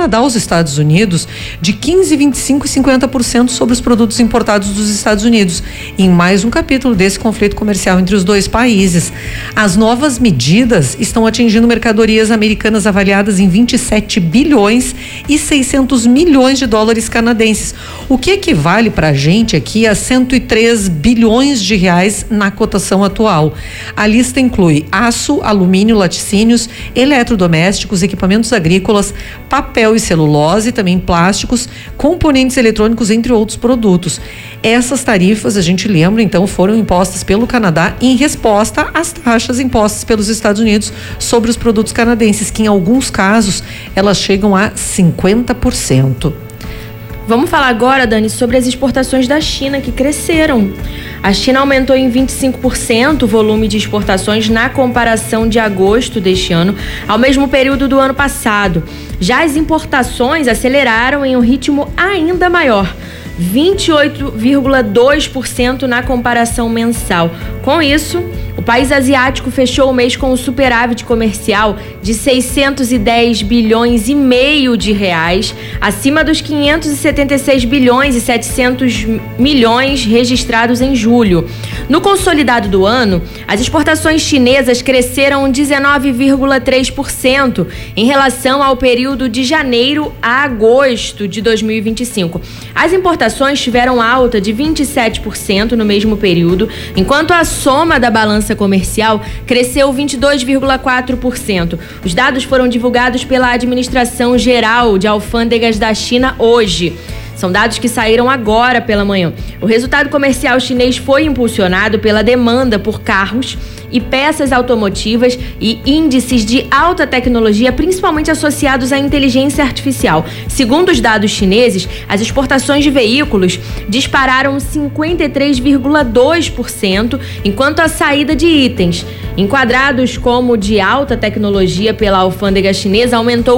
Canadá aos Estados Unidos de 15%, 25% e 50% sobre os produtos importados dos Estados Unidos, em mais um capítulo desse conflito comercial entre os dois países. As novas medidas estão atingindo mercadorias americanas avaliadas em 27 bilhões e 600 milhões de dólares canadenses, o que equivale para a gente aqui a 103 bilhões de reais na cotação atual. A lista inclui aço, alumínio, laticínios, eletrodomésticos, equipamentos agrícolas, papel e celulose, também plásticos, componentes eletrônicos, entre outros produtos. Essas tarifas, a gente lembra, então, foram impostas pelo Canadá em resposta às taxas impostas pelos Estados Unidos sobre os produtos canadenses, que em alguns casos elas chegam a 50%. Vamos falar agora, Dani, sobre as exportações da China, que cresceram. A China aumentou em 25% o volume de exportações na comparação de agosto deste ano ao mesmo período do ano passado. Já as importações aceleraram em um ritmo ainda maior, 28,2% na comparação mensal. Com isso, o país asiático fechou o mês com um superávit comercial de 610 bilhões e meio de reais, acima dos 576 bilhões e 700 milhões registrados em julho. No consolidado do ano, as exportações chinesas cresceram 19,3% em relação ao período de janeiro a agosto de 2025. As importações tiveram alta de 27% no mesmo período, enquanto a soma da balança comercial cresceu 22,4%. Os dados foram divulgados pela Administração Geral de Alfândegas da China hoje. São dados que saíram agora pela manhã. O resultado comercial chinês foi impulsionado pela demanda por carros e peças automotivas e índices de alta tecnologia, principalmente associados à inteligência artificial. Segundo os dados chineses, as exportações de veículos dispararam 53,2%, enquanto a saída de itens, enquadrados como de alta tecnologia pela alfândega chinesa, aumentou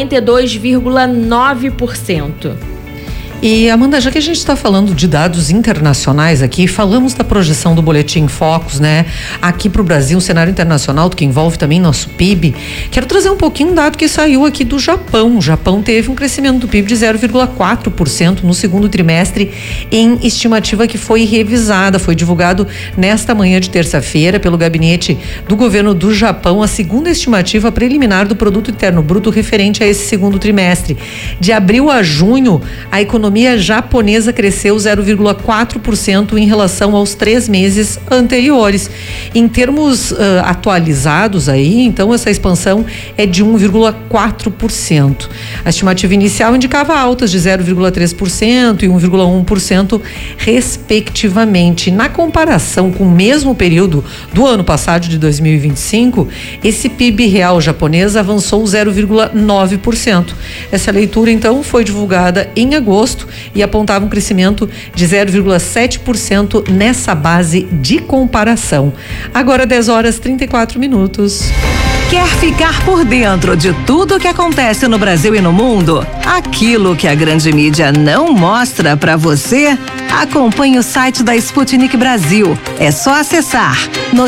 42,9%. E, Amanda, já que a gente está falando de dados internacionais aqui, falamos da projeção do Boletim Focus, né? Aqui para o Brasil, um cenário internacional que envolve também nosso PIB. Quero trazer um pouquinho um dado que saiu aqui do Japão. O Japão teve um crescimento do PIB de 0,4% no segundo trimestre, em estimativa que foi revisada. Foi divulgado nesta manhã de terça-feira pelo gabinete do governo do Japão a segunda estimativa preliminar do Produto Interno Bruto referente a esse segundo trimestre. De abril a junho, a economia japonesa cresceu 0,4% em relação aos 3 meses anteriores. Em termos atualizados aí, então essa expansão é de 1,4%. A estimativa inicial indicava altas de 0,3% e 1,1% respectivamente. Na comparação com o mesmo período do ano passado, de 2025, esse PIB real japonês avançou 0,9%. Essa leitura, então, foi divulgada em agosto e apontava um crescimento de 0,7% nessa base de comparação. Agora 10h34. Quer ficar por dentro de tudo o que acontece no Brasil e no mundo? Aquilo que a grande mídia não mostra para você? Acompanhe o site da Sputnik Brasil. É só acessar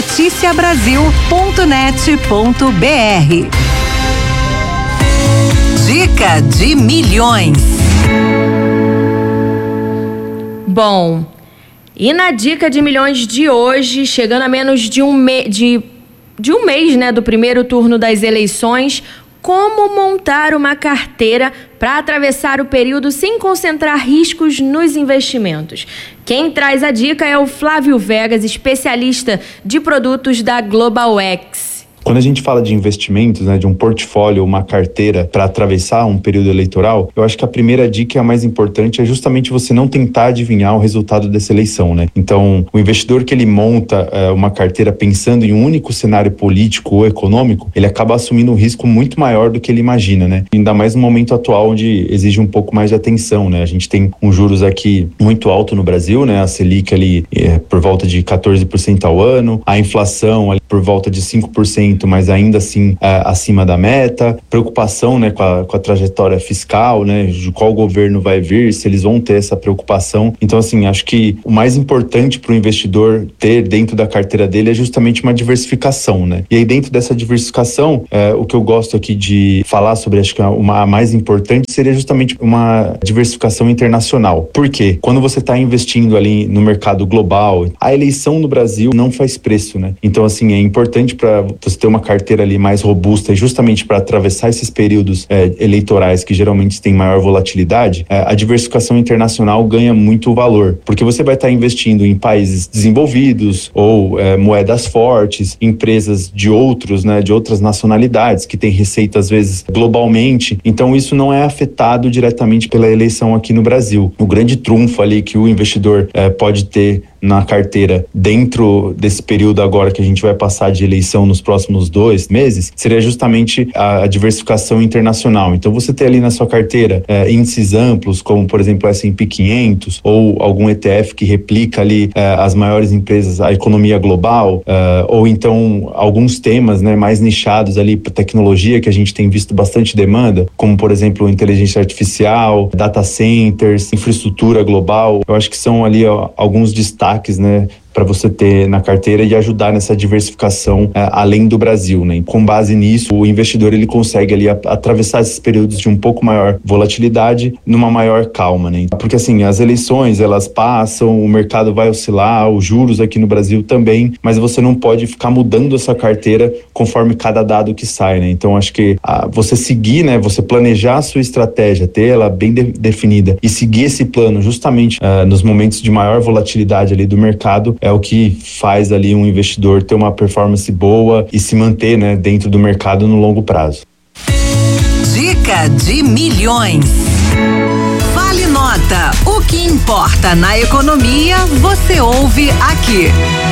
noticiabrasil.net.br. Dica de milhões. Bom, e na dica de milhões de hoje, chegando a menos de um mês, né, do primeiro turno das eleições, como montar uma carteira para atravessar o período sem concentrar riscos nos investimentos. Quem traz a dica é o Flávio Vegas, especialista de produtos da GlobalX. Quando a gente fala de investimentos, né, de um portfólio, uma carteira para atravessar um período eleitoral, eu acho que a primeira dica e a mais importante é justamente você não tentar adivinhar o resultado dessa eleição, né? Então, o investidor que ele monta uma carteira pensando em um único cenário político ou econômico, ele acaba assumindo um risco muito maior do que ele imagina, né? Ainda mais no momento atual, onde exige um pouco mais de atenção, né? A gente tem um juros aqui muito alto no Brasil, né? A Selic ali por volta de 14% ao ano, a inflação ali por volta de 5% crescimento, mas ainda assim acima da meta, preocupação, né, com a trajetória fiscal, né, de qual governo vai vir, se eles vão ter essa preocupação. Então, assim, acho que o mais importante para o investidor ter dentro da carteira dele é justamente uma diversificação, né? E aí, dentro dessa diversificação, o que eu gosto aqui de falar sobre, acho que a mais importante seria justamente uma diversificação internacional. Por quê? Quando você está investindo ali no mercado global, a eleição no Brasil não faz preço, né? Então, assim, é importante para você ter uma carteira ali mais robusta e justamente para atravessar esses períodos eleitorais que geralmente têm maior volatilidade, a diversificação internacional ganha muito valor, porque você vai estar investindo em países desenvolvidos ou moedas fortes, empresas de outros, né, de outras nacionalidades que têm receita às vezes globalmente. Então isso não é afetado diretamente pela eleição aqui no Brasil. O grande trunfo ali que o investidor pode ter na carteira dentro desse período agora que a gente vai passar de eleição nos próximos 2 meses, seria justamente a diversificação internacional. Então você ter ali na sua carteira índices amplos, como por exemplo o S&P 500 ou algum ETF que replica ali as maiores empresas, a economia global, ou então alguns temas, né, mais nichados ali para tecnologia que a gente tem visto bastante demanda, como por exemplo inteligência artificial, data centers, infraestrutura global. Eu acho que são ali alguns destaques, né, para você ter na carteira e ajudar nessa diversificação além do Brasil, né? Com base nisso, o investidor ele consegue ali atravessar esses períodos de um pouco maior volatilidade numa maior calma, né? Porque assim, as eleições elas passam, o mercado vai oscilar, os juros aqui no Brasil também, mas você não pode ficar mudando essa carteira conforme cada dado que sai, né? Então acho que você seguir, né? Você planejar a sua estratégia, ter ela bem definida e seguir esse plano justamente nos momentos de maior volatilidade ali do mercado é o que faz ali um investidor ter uma performance boa e se manter, né, dentro do mercado no longo prazo. Dica de milhões. Vale Nota. O que importa na economia, você ouve aqui.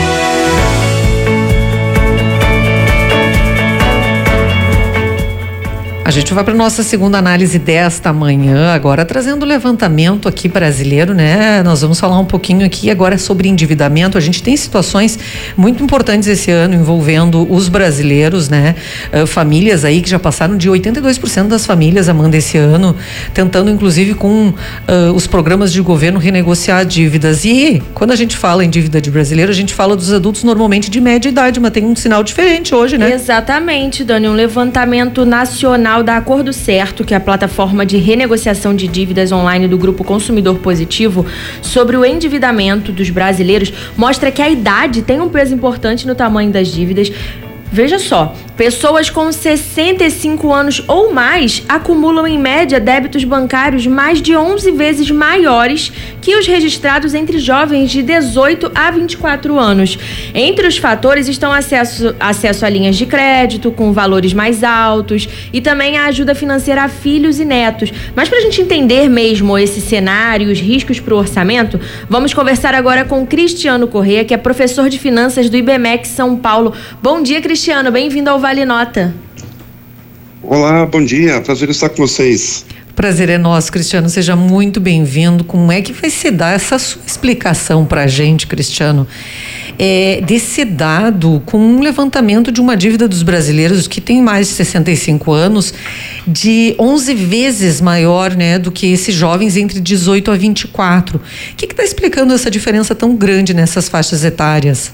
A gente vai para nossa segunda análise desta manhã, agora trazendo o levantamento aqui brasileiro, né? Nós vamos falar um pouquinho aqui agora sobre endividamento. A gente tem situações muito importantes esse ano envolvendo os brasileiros, né? Famílias aí que já passaram de 82% das famílias, Amanda, esse ano, tentando inclusive com os programas de governo renegociar dívidas. E quando a gente fala em dívida de brasileiro, a gente fala dos adultos normalmente de média idade, mas tem um sinal diferente hoje, né? Exatamente, Dani, um levantamento nacional da Acordo Certo, que é a plataforma de renegociação de dívidas online do Grupo Consumidor Positivo, sobre o endividamento dos brasileiros, mostra que a idade tem um peso importante no tamanho das dívidas. Veja só, pessoas com 65 anos ou mais acumulam em média débitos bancários mais de 11 vezes maiores que os registrados entre jovens de 18 a 24 anos. Entre os fatores estão acesso a linhas de crédito com valores mais altos e também a ajuda financeira a filhos e netos. Mas para a gente entender mesmo esse cenário e os riscos para o orçamento, vamos conversar agora com Cristiano Corrêa, que é professor de finanças do IBMEC São Paulo. Bom dia, Cristiano. Bem-vindo ao Vale Nota. Olá, bom dia. Prazer estar com vocês. Prazer é nosso, Cristiano. Seja muito bem-vindo. Como é que vai se dar essa sua explicação para a gente, Cristiano? Desse dado com um levantamento de uma dívida dos brasileiros que tem mais de 65 anos de 11 vezes maior, né, do que esses jovens entre 18 a 24. O que está explicando essa diferença tão grande nessas faixas etárias?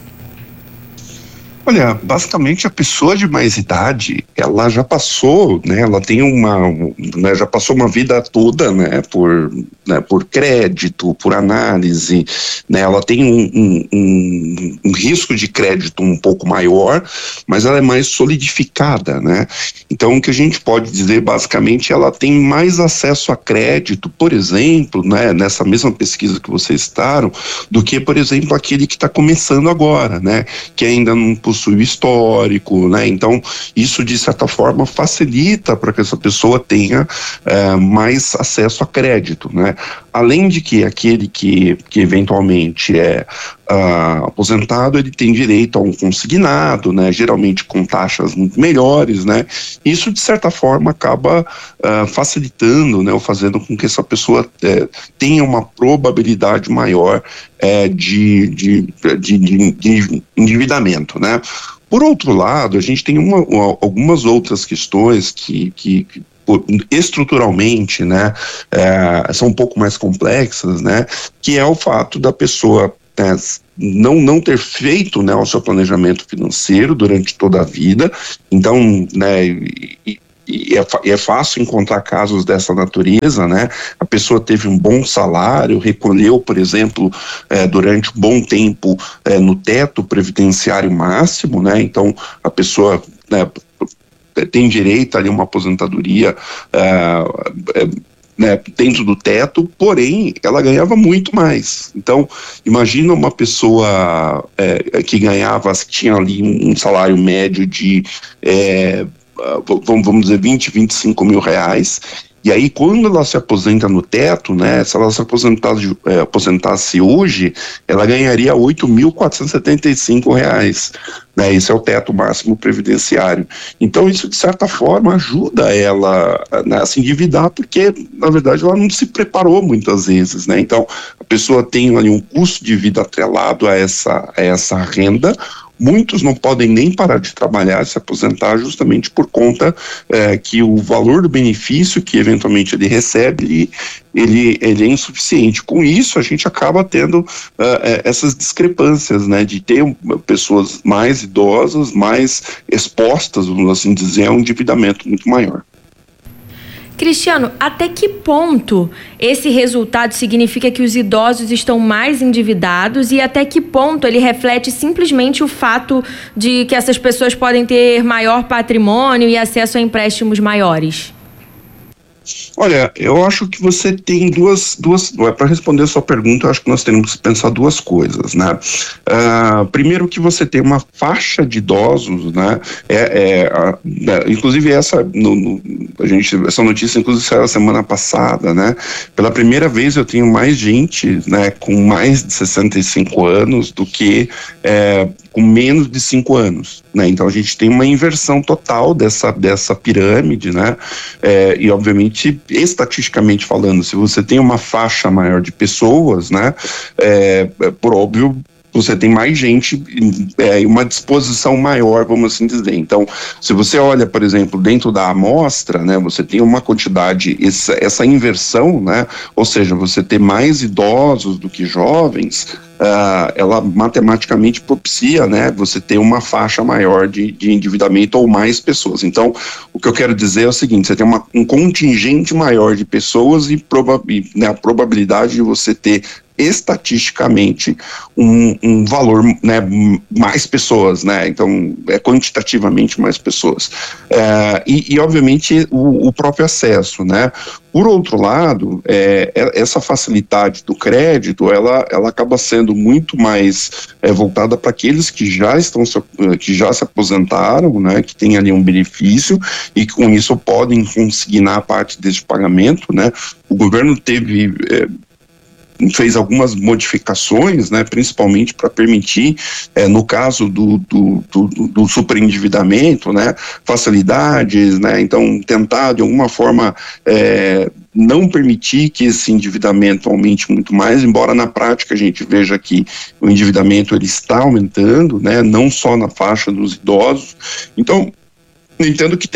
Olha, basicamente a pessoa de mais idade, ela já passou, né? Ela tem já passou uma vida toda, né? Por crédito, por análise, né? Ela tem um risco de crédito um pouco maior, mas ela é mais solidificada, né? Então, o que a gente pode dizer, basicamente, ela tem mais acesso a crédito, por exemplo, né? Nessa mesma pesquisa que vocês citaram, do que, por exemplo, aquele que está começando agora, né? Que ainda não possui histórico, né? Então, isso de certa forma facilita para que essa pessoa tenha mais acesso a crédito, né? Além de que aquele que eventualmente é aposentado, ele tem direito a um consignado, né? Geralmente com taxas muito melhores, né? Isso de certa forma acaba facilitando, né? Ou fazendo com que essa pessoa tenha uma probabilidade maior de endividamento, né? Por outro lado, a gente tem algumas outras questões que estruturalmente, né, são um pouco mais complexas, né, que é o fato da pessoa não ter feito, né, o seu planejamento financeiro durante toda a vida. Então, né, e é fácil encontrar casos dessa natureza, né? A pessoa teve um bom salário, recolheu, por exemplo, durante um bom tempo no teto previdenciário máximo, né? Então a pessoa, né, tem direito ali a uma aposentadoria né, dentro do teto, porém ela ganhava muito mais. Então imagina uma pessoa que tinha ali um salário médio de vamos dizer 20, 25 mil reais, e aí quando ela se aposenta no teto, né, se ela se aposentasse hoje, ela ganharia 8.475 reais, né, esse é o teto máximo previdenciário. Então isso de certa forma ajuda ela, né, a se endividar, porque na verdade ela não se preparou muitas vezes, né, então a pessoa tem ali um custo de vida atrelado a essa renda. Muitos não podem nem parar de trabalhar, se aposentar, justamente por conta que o valor do benefício que eventualmente ele recebe, ele é insuficiente. Com isso, a gente acaba tendo essas discrepâncias, né, de ter pessoas mais idosas, mais expostas, vamos assim dizer, a um endividamento muito maior. Cristiano, até que ponto esse resultado significa que os idosos estão mais endividados e até que ponto ele reflete simplesmente o fato de que essas pessoas podem ter maior patrimônio e acesso a empréstimos maiores? Olha, eu acho que você tem para responder a sua pergunta, eu acho que nós temos que pensar duas coisas, né? Primeiro que você tem uma faixa de idosos, né? Inclusive essa notícia inclusive saiu a semana passada, né? Pela primeira vez eu tenho mais gente, né, com mais de 65 anos do que com menos de 5 anos, né? Então a gente tem uma inversão total dessa pirâmide, né? E obviamente, estatisticamente falando, se você tem uma faixa maior de pessoas, né? Por óbvio, você tem mais gente e uma disposição maior, vamos assim dizer. Então, se você olha, por exemplo, dentro da amostra, né, você tem uma quantidade, essa inversão, né, ou seja, você ter mais idosos do que jovens, ela matematicamente propicia, né, você ter uma faixa maior de endividamento ou mais pessoas. Então, o que eu quero dizer é o seguinte: você tem um contingente maior de pessoas e né, a probabilidade de você ter estatisticamente um valor, né, mais pessoas, né, então quantitativamente mais pessoas, e obviamente o próprio acesso, né. Por outro lado, essa facilidade do crédito, ela acaba sendo muito mais voltada para aqueles que já se aposentaram, né, que tem ali um benefício e que com isso podem consignar parte desse pagamento, né. O governo fez algumas modificações, né, principalmente para permitir, no caso do superendividamento, né, facilidades, né, então tentar de alguma forma não permitir que esse endividamento aumente muito mais, embora na prática a gente veja que o endividamento ele está aumentando, né, não só na faixa dos idosos. Então, eu entendo que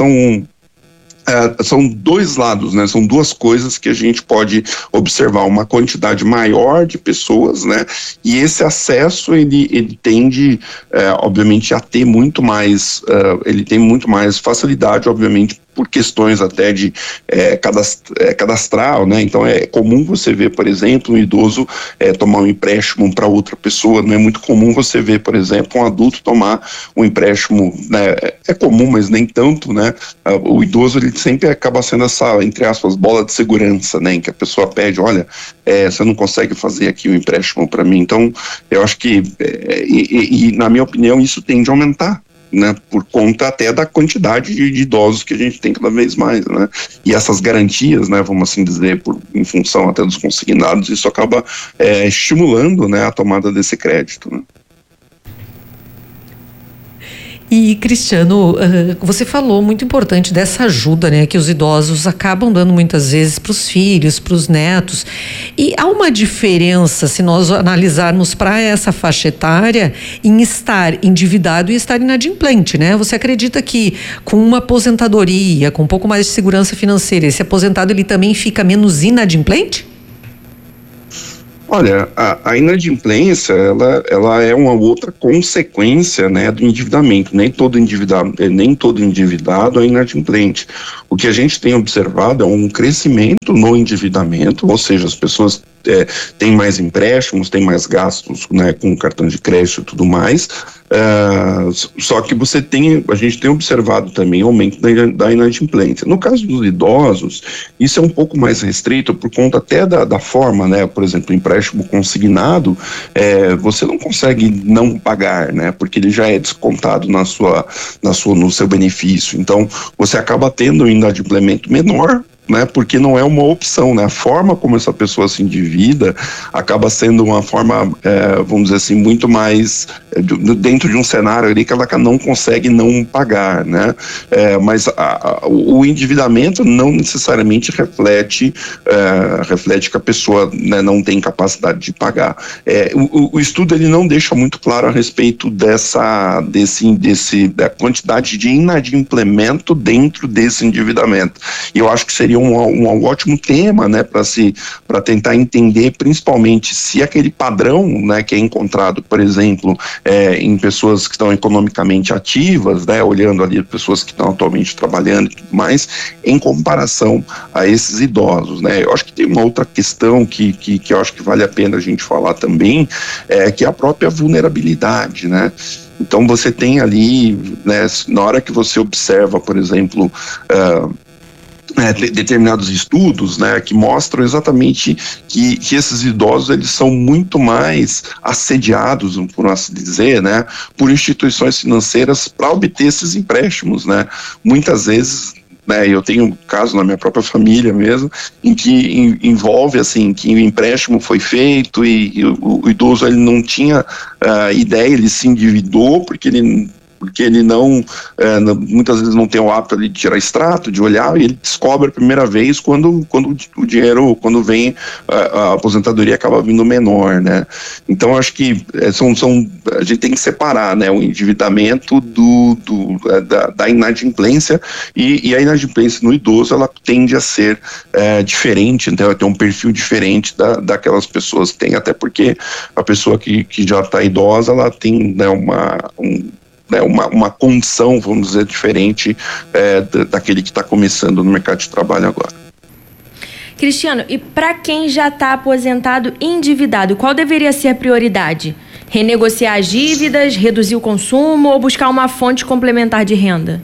são dois lados, né? São duas coisas que a gente pode observar: uma quantidade maior de pessoas, né? E esse acesso ele tende, obviamente, a ter muito mais, ele tem muito mais facilidade, obviamente, por questões até de cadastral, né? Então é comum você ver, por exemplo, um idoso tomar um empréstimo para outra pessoa. Não é muito comum você ver, por exemplo, um adulto tomar um empréstimo, né? É comum, mas nem tanto, né? O idoso ele sempre acaba sendo essa, entre aspas, bola de segurança, né? Em que a pessoa pede, olha, você não consegue fazer aqui um empréstimo para mim. Então eu acho que, na minha opinião, isso tende a aumentar, né, por conta até da quantidade de idosos que a gente tem cada vez mais, né, e essas garantias, né, vamos assim dizer, em função até dos consignados, isso acaba estimulando, né, a tomada desse crédito, né. E, Cristiano, você falou muito importante dessa ajuda, né, que os idosos acabam dando muitas vezes para os filhos, para os netos. E há uma diferença, se nós analisarmos para essa faixa etária, em estar endividado e estar inadimplente, né? Você acredita que com uma aposentadoria, com um pouco mais de segurança financeira, esse aposentado ele também fica menos inadimplente? Olha, a inadimplência, ela é uma outra consequência, né, do endividamento. Nem todo endividado é inadimplente. O que a gente tem observado é um crescimento no endividamento, ou seja, as pessoas têm mais empréstimos, têm mais gastos, né, com cartão de crédito e tudo mais. Só que a gente tem observado também aumento da inadimplência. No caso dos idosos, isso é um pouco mais restrito por conta até da forma, né? Por exemplo, empréstimo consignado, você não consegue não pagar, né? Porque ele já é descontado no seu benefício. Então, você acaba tendo um inadimplemento menor, né, porque não é uma opção, né? A forma como essa pessoa se endivida acaba sendo uma forma, vamos dizer assim, muito mais dentro de um cenário ali que ela não consegue não pagar, né? Mas o endividamento não necessariamente reflete que a pessoa, né, não tem capacidade de pagar. O estudo ele não deixa muito claro a respeito da quantidade de inadimplemento dentro desse endividamento. E eu acho que seria um ótimo tema, né, para tentar entender principalmente se aquele padrão, né, que é encontrado, por exemplo, em pessoas que estão economicamente ativas, né, olhando ali pessoas que estão atualmente trabalhando e tudo mais, em comparação a esses idosos, né. Eu acho que tem uma outra questão que eu acho que vale a pena a gente falar também, que é a própria vulnerabilidade, né. Então você tem ali, né, na hora que você observa, por exemplo, determinados estudos, né, que mostram exatamente que esses idosos eles são muito mais assediados, por assim dizer, né, por instituições financeiras para obter esses empréstimos, né. Muitas vezes, né, eu tenho um caso na minha própria família mesmo, em que envolve assim, que o empréstimo foi feito e o idoso ele não tinha ideia, ele se endividou porque ele não, muitas vezes não tem o hábito ali de tirar extrato, de olhar, e ele descobre a primeira vez quando o dinheiro, quando vem a aposentadoria acaba vindo menor, né? Então acho que a gente tem que separar, né, o endividamento da inadimplência, e a inadimplência no idoso ela tende a ser diferente, então tem um perfil diferente daquelas pessoas que tem, até porque a pessoa que já está idosa, ela tem, né, uma condição, vamos dizer, diferente daquele que está começando no mercado de trabalho agora. Cristiano, e para quem já está aposentado e endividado, qual deveria ser a prioridade? Renegociar as dívidas, reduzir o consumo ou buscar uma fonte complementar de renda?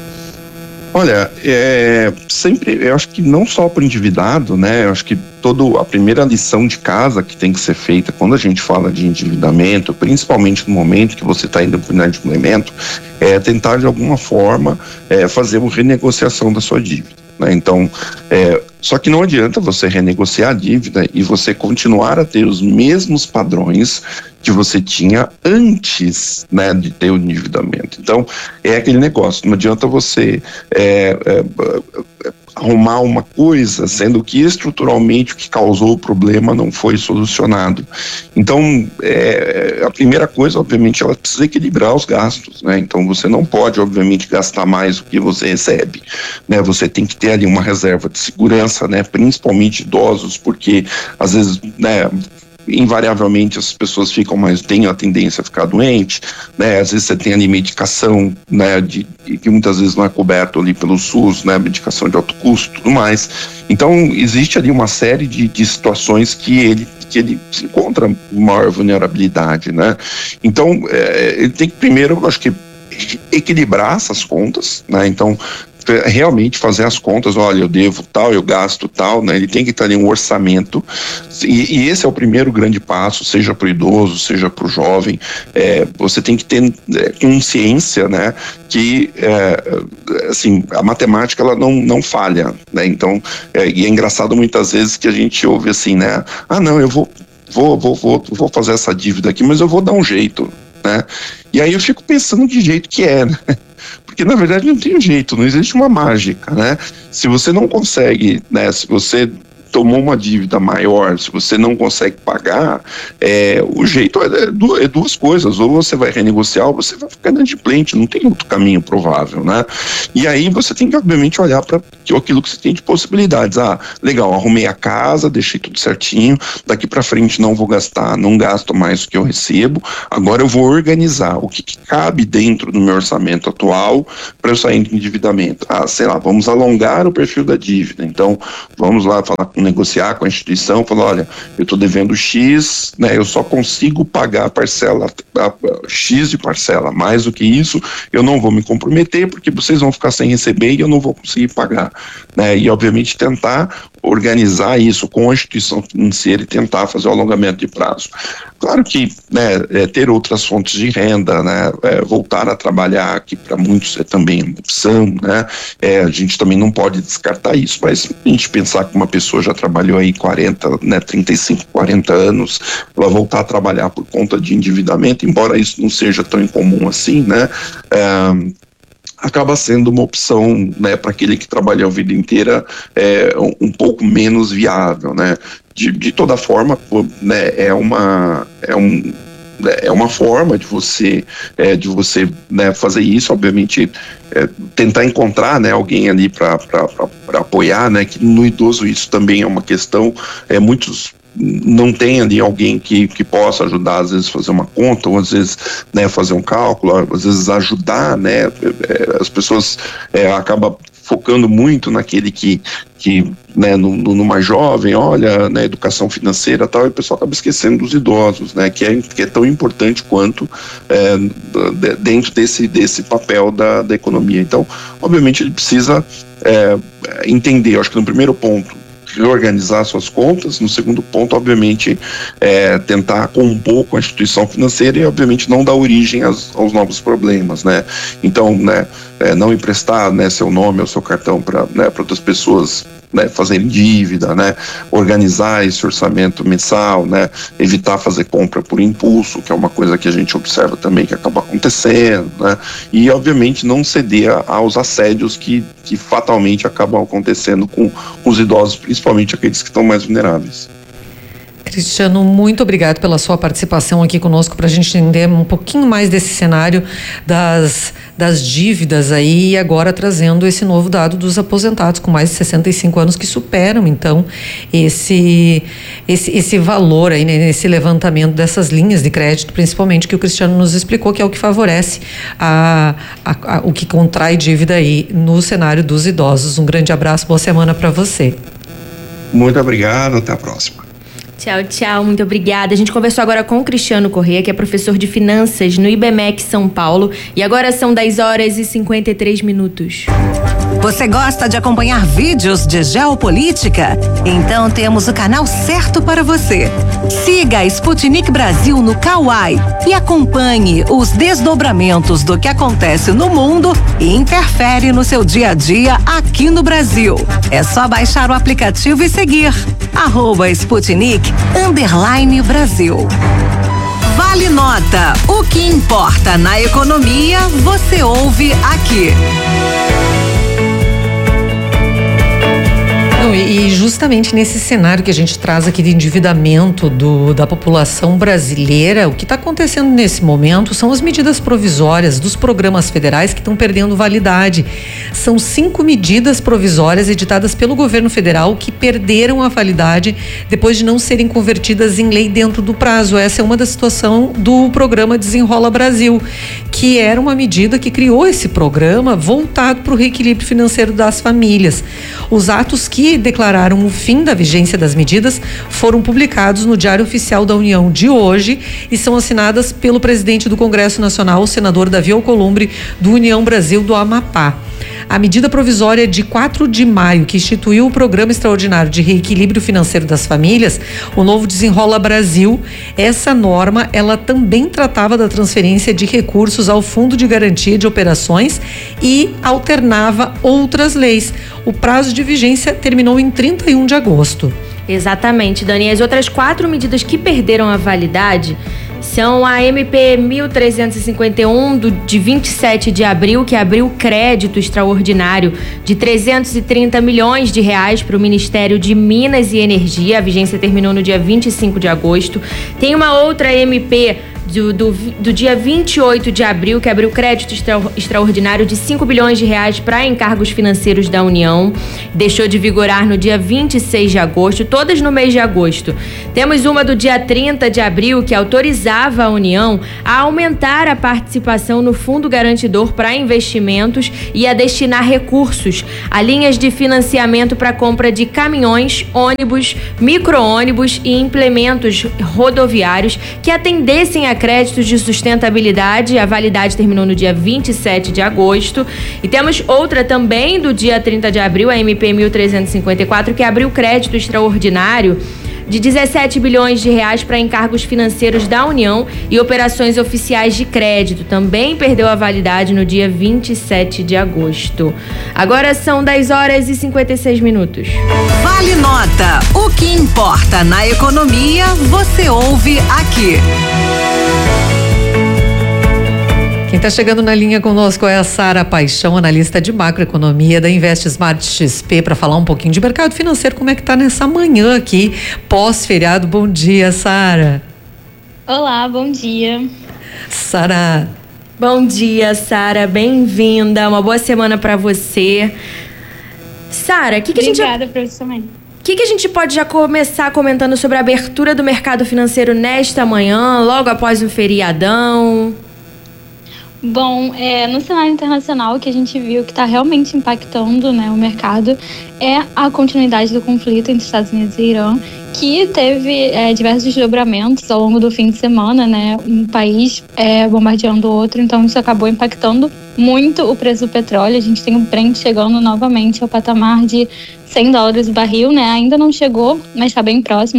Olha, sempre, eu acho que não só para o endividado, né, eu acho que a primeira lição de casa que tem que ser feita quando a gente fala de endividamento, principalmente no momento que você está indo para o inadimplemento, é tentar de alguma forma fazer uma renegociação da sua dívida, né? Então, só que não adianta você renegociar a dívida e você continuar a ter os mesmos padrões que você tinha antes, né, de ter o endividamento. Então, é aquele negócio, não adianta você arrumar uma coisa, sendo que estruturalmente o que causou o problema não foi solucionado. Então, a primeira coisa, obviamente, ela precisa equilibrar os gastos, né? Então, você não pode, obviamente, gastar mais do que você recebe, né? Você tem que ter ali uma reserva de segurança, né? Principalmente idosos, porque às vezes, né, invariavelmente as pessoas têm a tendência a ficar doente, né? Às vezes você tem ali medicação, né, que muitas vezes não é coberto ali pelo SUS, né, medicação de alto custo e tudo mais. Então existe ali uma série de situações que ele se encontra maior vulnerabilidade, né? Então ele tem que primeiro, eu acho que, equilibrar essas contas, né? Então realmente fazer as contas, olha, eu devo tal, eu gasto tal, né? Ele tem que ter ali um orçamento, e esse é o primeiro grande passo, seja para o idoso, seja para o jovem. Você tem que ter consciência, né, que assim, a matemática ela não falha, né? Então, e é engraçado muitas vezes que a gente ouve assim, né, não, eu vou fazer essa dívida aqui, mas eu vou dar um jeito, né? E aí eu fico pensando de jeito que é, né? Porque na verdade não tem jeito, não existe uma mágica, né? Se você não consegue, né? Se você tomou uma dívida maior, se você não consegue pagar, o jeito é duas coisas: ou você vai renegociar ou você vai ficar inadimplente, não tem outro caminho provável, né? E aí você tem que obviamente olhar para aquilo que você tem de possibilidades. Legal, arrumei a casa, deixei tudo certinho, daqui para frente não vou gastar, não gasto mais do que eu recebo, agora eu vou organizar o que cabe dentro do meu orçamento atual para eu sair de endividamento. Sei lá, vamos alongar o perfil da dívida, então vamos lá negociar com a instituição, falar: olha, eu estou devendo X, né, eu só consigo pagar a parcela, X de parcela, mais do que isso eu não vou me comprometer, porque vocês vão ficar sem receber e eu não vou conseguir pagar, né? E obviamente tentar organizar isso com a instituição financeira e tentar fazer o alongamento de prazo. Claro que, né, ter outras fontes de renda, né, voltar a trabalhar, que para muitos é também uma opção, né, a gente também não pode descartar isso, mas se a gente pensar que uma pessoa já trabalhou aí 35, 40 anos, ela voltar a trabalhar por conta de endividamento, embora isso não seja tão incomum assim, né, acaba sendo uma opção, né, para aquele que trabalhou a vida inteira, um pouco menos viável, né? De toda forma, né, é uma forma de você, né, fazer isso, obviamente, tentar encontrar, né, alguém ali para apoiar, né, que no idoso isso também é uma questão, muitos não tem ali alguém que possa ajudar, às vezes fazer uma conta, ou às vezes, né, fazer um cálculo, às vezes ajudar, né, as pessoas acabam focando muito naquele que né, no mais jovem, olha, né, educação financeira e tal, e o pessoal acaba esquecendo dos idosos, né, que é tão importante quanto dentro desse papel da economia. Então, obviamente, ele precisa entender, eu acho que no primeiro ponto, reorganizar suas contas, no segundo ponto, obviamente, tentar compor com a instituição financeira e, obviamente, não dar origem aos novos problemas, né? Então, né, não emprestar, né, seu nome ou seu cartão para, né, outras pessoas, né, fazerem dívida, né, organizar esse orçamento mensal, né, evitar fazer compra por impulso, que é uma coisa que a gente observa também que acaba acontecendo, né, e obviamente não ceder aos assédios que fatalmente acabam acontecendo com os idosos, principalmente aqueles que estão mais vulneráveis. Cristiano, muito obrigado pela sua participação aqui conosco para a gente entender um pouquinho mais desse cenário das dívidas aí, e agora trazendo esse novo dado dos aposentados com mais de 65 anos que superam então esse valor aí, né, nesse levantamento dessas linhas de crédito, principalmente, que o Cristiano nos explicou que é o que favorece o que contrai dívida aí no cenário dos idosos. Um grande abraço, boa semana para você. Muito obrigado, até a próxima. Tchau, tchau, muito obrigada. A gente conversou agora com o Cristiano Corrêa, que é professor de finanças no IBMEC São Paulo. E agora são 10h53. Você gosta de acompanhar vídeos de geopolítica? Então temos o canal certo para você. Siga a Sputnik Brasil no Kawai e acompanhe os desdobramentos do que acontece no mundo e interfere no seu dia a dia aqui no Brasil. É só baixar o aplicativo e seguir @Sputnik_Brasil. Vale nota. O que importa na economia, você ouve aqui. E justamente nesse cenário que a gente traz aqui de endividamento da população brasileira, o que está acontecendo nesse momento são as medidas provisórias dos programas federais que estão perdendo validade. São 5 medidas provisórias editadas pelo governo federal que perderam a validade depois de não serem convertidas em lei dentro do prazo. Essa é uma da situação do programa Desenrola Brasil, que era uma medida que criou esse programa voltado para o reequilíbrio financeiro das famílias. Os atos que declararam o fim da vigência das medidas foram publicados no Diário Oficial da União de hoje e são assinadas pelo presidente do Congresso Nacional, o senador Davi Alcolumbre, do União Brasil do Amapá. A medida provisória de 4 de maio, que instituiu o Programa Extraordinário de Reequilíbrio Financeiro das Famílias, o novo Desenrola Brasil, essa norma, ela também tratava da transferência de recursos ao Fundo de Garantia de Operações e alternava outras leis. O prazo de vigência terminou em 31 de agosto. Exatamente, Dani. As outras 4 medidas que perderam a validade são a MP 1351 de 27 de abril, que abriu crédito extraordinário de 330 milhões de reais para o Ministério de Minas e Energia. A vigência terminou no dia 25 de agosto. Tem uma outra MP do dia 28 de abril, que abriu crédito extraordinário de 5 bilhões de reais para encargos financeiros da União. Deixou de vigorar no dia 26 de agosto, todas no mês de agosto. Temos uma do dia 30 de abril, que autorizava a União a aumentar a participação no Fundo Garantidor para investimentos e a destinar recursos a linhas de financiamento para compra de caminhões, ônibus, micro-ônibus e implementos rodoviários que atendessem a créditos de sustentabilidade. A validade terminou no dia 27 de agosto. E temos outra também do dia 30 de abril, a MP 1354, que abriu crédito extraordinário de 17 bilhões de reais para encargos financeiros da União e operações oficiais de crédito. Também perdeu a validade no dia 27 de agosto. Agora são 10 horas e 56 minutos. Vale Nota. O que importa na economia, você ouve aqui. Quem está chegando na linha conosco é a Sara Paixão, analista de macroeconomia da Invest Smart XP, para falar um pouquinho de mercado financeiro, como é que está nessa manhã aqui, pós-feriado. Bom dia, Sara. Olá, bom dia. Sara. Bom dia, Sara, bem-vinda, uma boa semana para você. Sara, Obrigada por isso também. O que a gente pode já começar comentando sobre a abertura do mercado financeiro nesta manhã, logo após o feriadão? Bom, no cenário internacional, o que a gente viu que está realmente impactando, né, o mercado é a continuidade do conflito entre Estados Unidos e Irã, que teve diversos desdobramentos ao longo do fim de semana, né, um país bombardeando o outro, então isso acabou impactando muito o preço do petróleo. A gente tem o Brent chegando novamente ao patamar de $100 o barril, né, ainda não chegou, mas está bem próximo,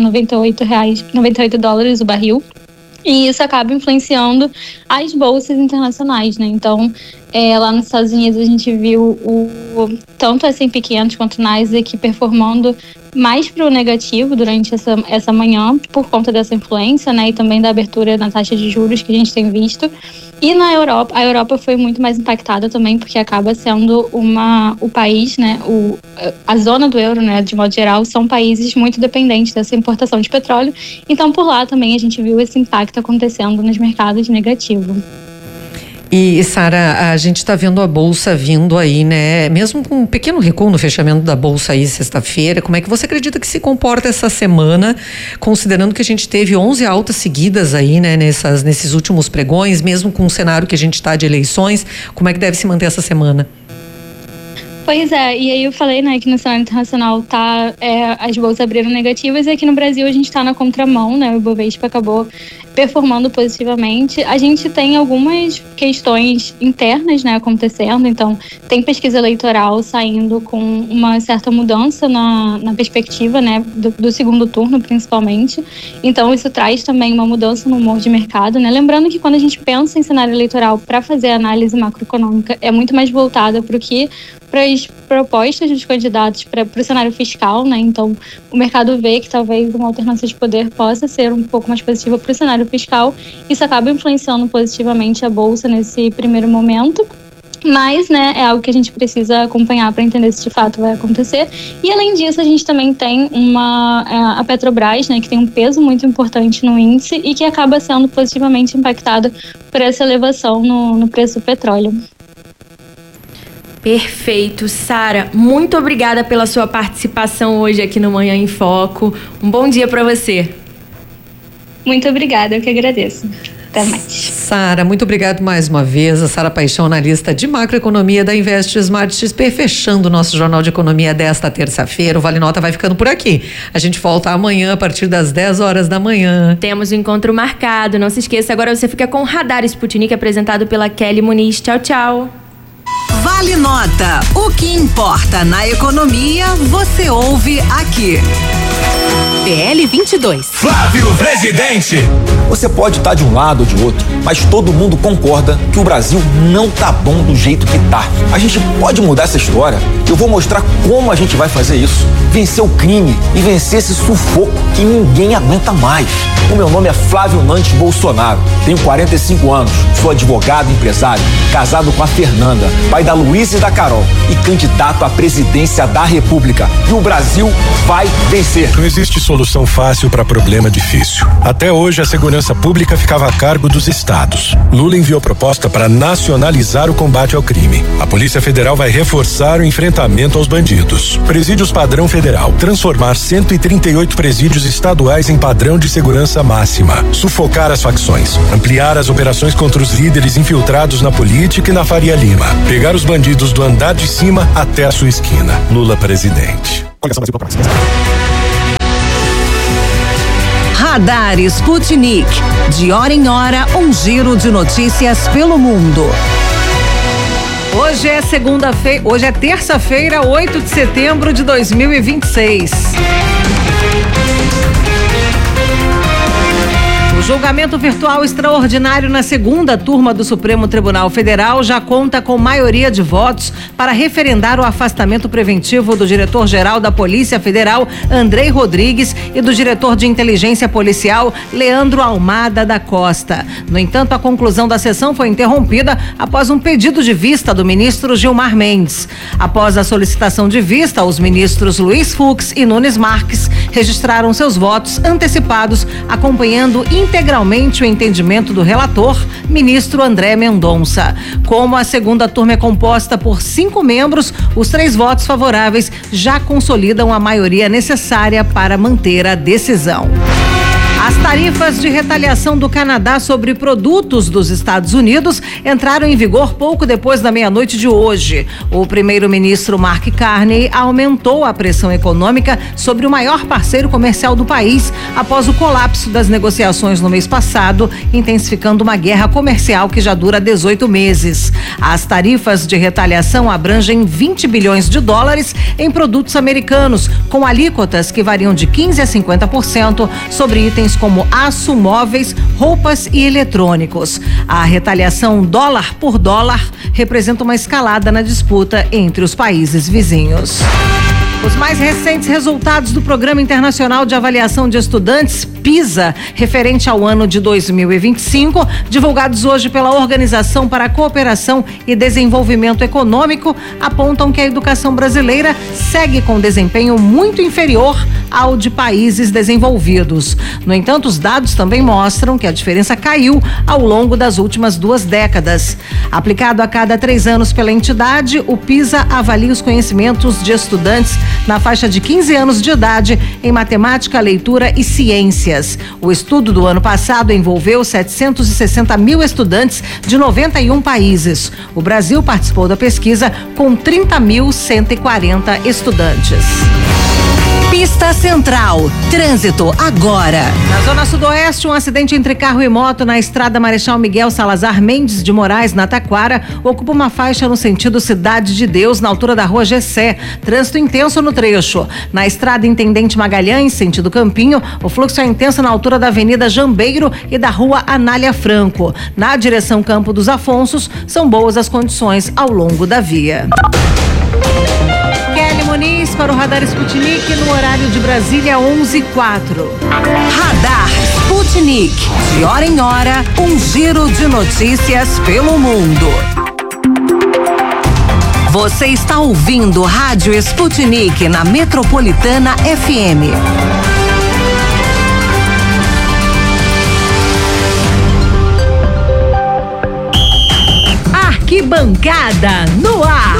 98 dólares o barril. E isso acaba influenciando as bolsas internacionais, né? Então, lá nos Estados Unidos a gente viu tanto o S&P 500 quanto o Nasdaq performando mais para o negativo durante essa manhã, por conta dessa influência, né? E também da abertura na taxa de juros que a gente tem visto. E na Europa, a Europa foi muito mais impactada também, porque acaba sendo o país, né? A zona do euro, né? De modo geral, são países muito dependentes dessa importação de petróleo. Então, por lá também a gente viu esse impacto acontecendo nos mercados negativo. E, Sara, a gente está vendo a Bolsa vindo aí, né? Mesmo com um pequeno recuo no fechamento da Bolsa aí sexta-feira, como é que você acredita que se comporta essa semana, considerando que a gente teve 11 altas seguidas aí, né? Nesses últimos pregões, mesmo com o cenário que a gente está de eleições, como é que deve se manter essa semana? Pois é, e aí eu falei, né, que no cenário internacional as bolsas abriram negativas e aqui no Brasil a gente está na contramão, né, o Ibovespa acabou performando positivamente. A gente tem algumas questões internas, né, acontecendo, então tem pesquisa eleitoral saindo com uma certa mudança na perspectiva, né, do segundo turno, principalmente. Então isso traz também uma mudança no humor de mercado, né, lembrando que quando a gente pensa em cenário eleitoral para fazer análise macroeconômica, é muito mais voltada para as propostas dos candidatos para o cenário fiscal, né? Então, o mercado vê que talvez uma alternância de poder possa ser um pouco mais positiva para o cenário fiscal. Isso acaba influenciando positivamente a Bolsa nesse primeiro momento. Mas, né, é algo que a gente precisa acompanhar para entender se de fato vai acontecer. E, além disso, a gente também tem a Petrobras, né, que tem um peso muito importante no índice e que acaba sendo positivamente impactada por essa elevação no preço do petróleo. Perfeito, Sara, muito obrigada pela sua participação hoje aqui no Manhã em Foco. Um bom dia para você. Muito obrigada, eu que agradeço. Até mais. Sara, muito obrigado mais uma vez. A Sara Paixão, analista de macroeconomia da Invest Smart XP, fechando o nosso Jornal de Economia desta terça-feira. O Vale Nota vai ficando por aqui. A gente volta amanhã a partir das 10 horas da manhã. Temos um encontro marcado, não se esqueça, agora você fica com o Radar Sputnik, apresentado pela Kelly Muniz. Tchau, tchau. Vale Nota. O que importa na economia, você ouve aqui. DL 22. Flávio Presidente. Você pode estar de um lado ou de outro, mas todo mundo concorda que o Brasil não tá bom do jeito que tá. A gente pode mudar essa história. Eu vou mostrar como a gente vai fazer isso. Vencer o crime e vencer esse sufoco que ninguém aguenta mais. O meu nome é Flávio Nantes Bolsonaro. Tenho 45 anos, sou advogado e empresário, casado com a Fernanda, pai da Luísa e da Carol e candidato à presidência da República. E o Brasil vai vencer. Não existe solução fácil para problema difícil. Até hoje, a segurança pública ficava a cargo dos estados. Lula enviou proposta para nacionalizar o combate ao crime. A Polícia Federal vai reforçar o enfrentamento aos bandidos. Presídios padrão federal. Transformar 138 presídios estaduais em padrão de segurança máxima. Sufocar as facções. Ampliar as operações contra os líderes infiltrados na política e na Faria Lima. Pegar os bandidos do andar de cima até a sua esquina. Lula presidente. Radar Sputnik. De hora em hora, um giro de notícias pelo mundo. Hoje é terça-feira, 8 de setembro de 2026. O julgamento virtual extraordinário na segunda turma do Supremo Tribunal Federal já conta com maioria de votos para referendar o afastamento preventivo do diretor-geral da Polícia Federal, Andrei Rodrigues, e do diretor de inteligência policial, Leandro Almada da Costa. No entanto, a conclusão da sessão foi interrompida após um pedido de vista do ministro Gilmar Mendes. Após a solicitação de vista, os ministros Luiz Fux e Nunes Marques registraram seus votos antecipados, acompanhando integralmente o entendimento do relator, ministro André Mendonça. Como a segunda turma é composta por 5 membros, os 3 votos favoráveis já consolidam a maioria necessária para manter a decisão. As tarifas de retaliação do Canadá sobre produtos dos Estados Unidos entraram em vigor pouco depois da meia-noite de hoje. O primeiro-ministro Mark Carney aumentou a pressão econômica sobre o maior parceiro comercial do país após o colapso das negociações no mês passado, intensificando uma guerra comercial que já dura 18 meses. As tarifas de retaliação abrangem 20 bilhões de dólares em produtos americanos, com alíquotas que variam de 15% a 50% sobre itens como aço, móveis, roupas e eletrônicos. A retaliação dólar por dólar representa uma escalada na disputa entre os países vizinhos. Os mais recentes resultados do Programa Internacional de Avaliação de Estudantes, PISA, referente ao ano de 2025, divulgados hoje pela Organização para a Cooperação e Desenvolvimento Econômico, apontam que a educação brasileira segue com desempenho muito inferior ao de países desenvolvidos. No entanto, os dados também mostram que a diferença caiu ao longo das últimas 2 décadas. Aplicado a cada 3 anos pela entidade, o PISA avalia os conhecimentos de estudantes na faixa de 15 anos de idade em matemática, leitura e ciências. O estudo do ano passado envolveu 760 mil estudantes de 91 países. O Brasil participou da pesquisa com 30.140 estudantes. Pista Central. Trânsito agora. Na zona sudoeste, um acidente entre carro e moto na estrada Marechal Miguel Salazar Mendes de Moraes, na Taquara, ocupa uma faixa no sentido Cidade de Deus, na altura da rua Gessé. Trânsito intenso no trecho. Na estrada Intendente Magalhães, sentido Campinho, o fluxo é intenso na altura da Avenida Jambeiro e da rua Anália Franco. Na direção Campo dos Afonsos, são boas as condições ao longo da via. Kelly Muniz para o Radar Sputnik no horário de Brasília, 11h04. Radar Sputnik. De hora em hora, um giro de notícias pelo mundo. Você está ouvindo Rádio Sputnik na Metropolitana FM. Arquibancada no ar.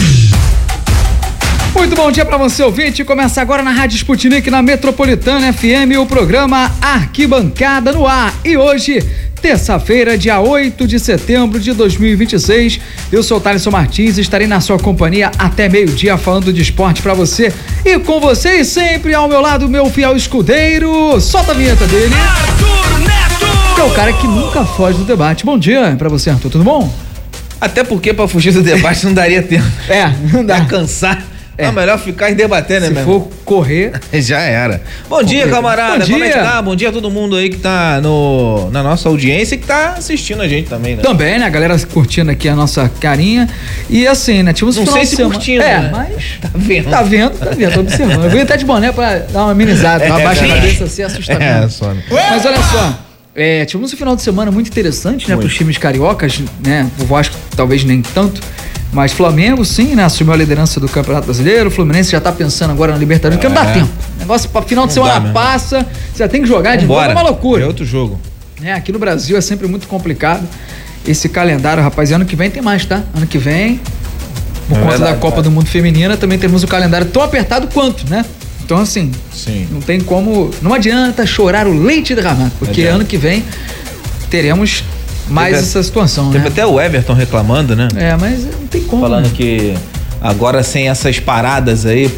Muito bom dia para você, ouvinte. Começa agora na Rádio Sputnik, na Metropolitana FM, o programa Arquibancada no Ar. E hoje, terça-feira, dia 8 de setembro de 2026. Eu sou o Thaleson Martins e estarei na sua companhia até meio-dia falando de esporte para você. E com vocês, sempre ao meu lado, meu fiel escudeiro. Solta a vinheta dele. Arthur Neto! Que é o cara que nunca foge do debate. Bom dia para você, Arthur. Tudo bom? Até porque para fugir do debate não daria tempo. Não dá. Vai cansar. É melhor ficar e debater, né, Se for correr... Já era. Bom dia, camarada. Bom dia. Como é que tá? Bom dia a todo mundo aí que tá na nossa audiência e que tá assistindo a gente também, né? Também, né? A galera curtindo aqui a nossa carinha. E assim, né? Tivemos Não sei se curtindo, né? Mas... Tá vendo. Tá vendo, tô observando. Eu vim até de boné pra dar uma amenizada, abaixar a cabeça assim, assustamento. Só. Mas olha só, tivemos um final de semana muito interessante, né? Pros times cariocas, né? O Vasco talvez nem tanto. Mas Flamengo, sim, né? Assumiu a liderança do Campeonato Brasileiro. O Fluminense já tá pensando agora na Libertadores, porque não dá tempo. O negócio pra final de semana passa, você já tem que jogar de novo, é uma loucura. É outro jogo. Aqui no Brasil é sempre muito complicado esse calendário, rapaz. E ano que vem tem mais, tá? Ano que vem, por conta da Copa do Mundo Feminina, também temos o calendário tão apertado quanto, né? Então, assim, não tem como... Não adianta chorar o leite derramado, porque ano que vem teremos... mais essa situação, né? Teve até o Everton reclamando, né? Mas não tem como. Falando que agora sem essas paradas aí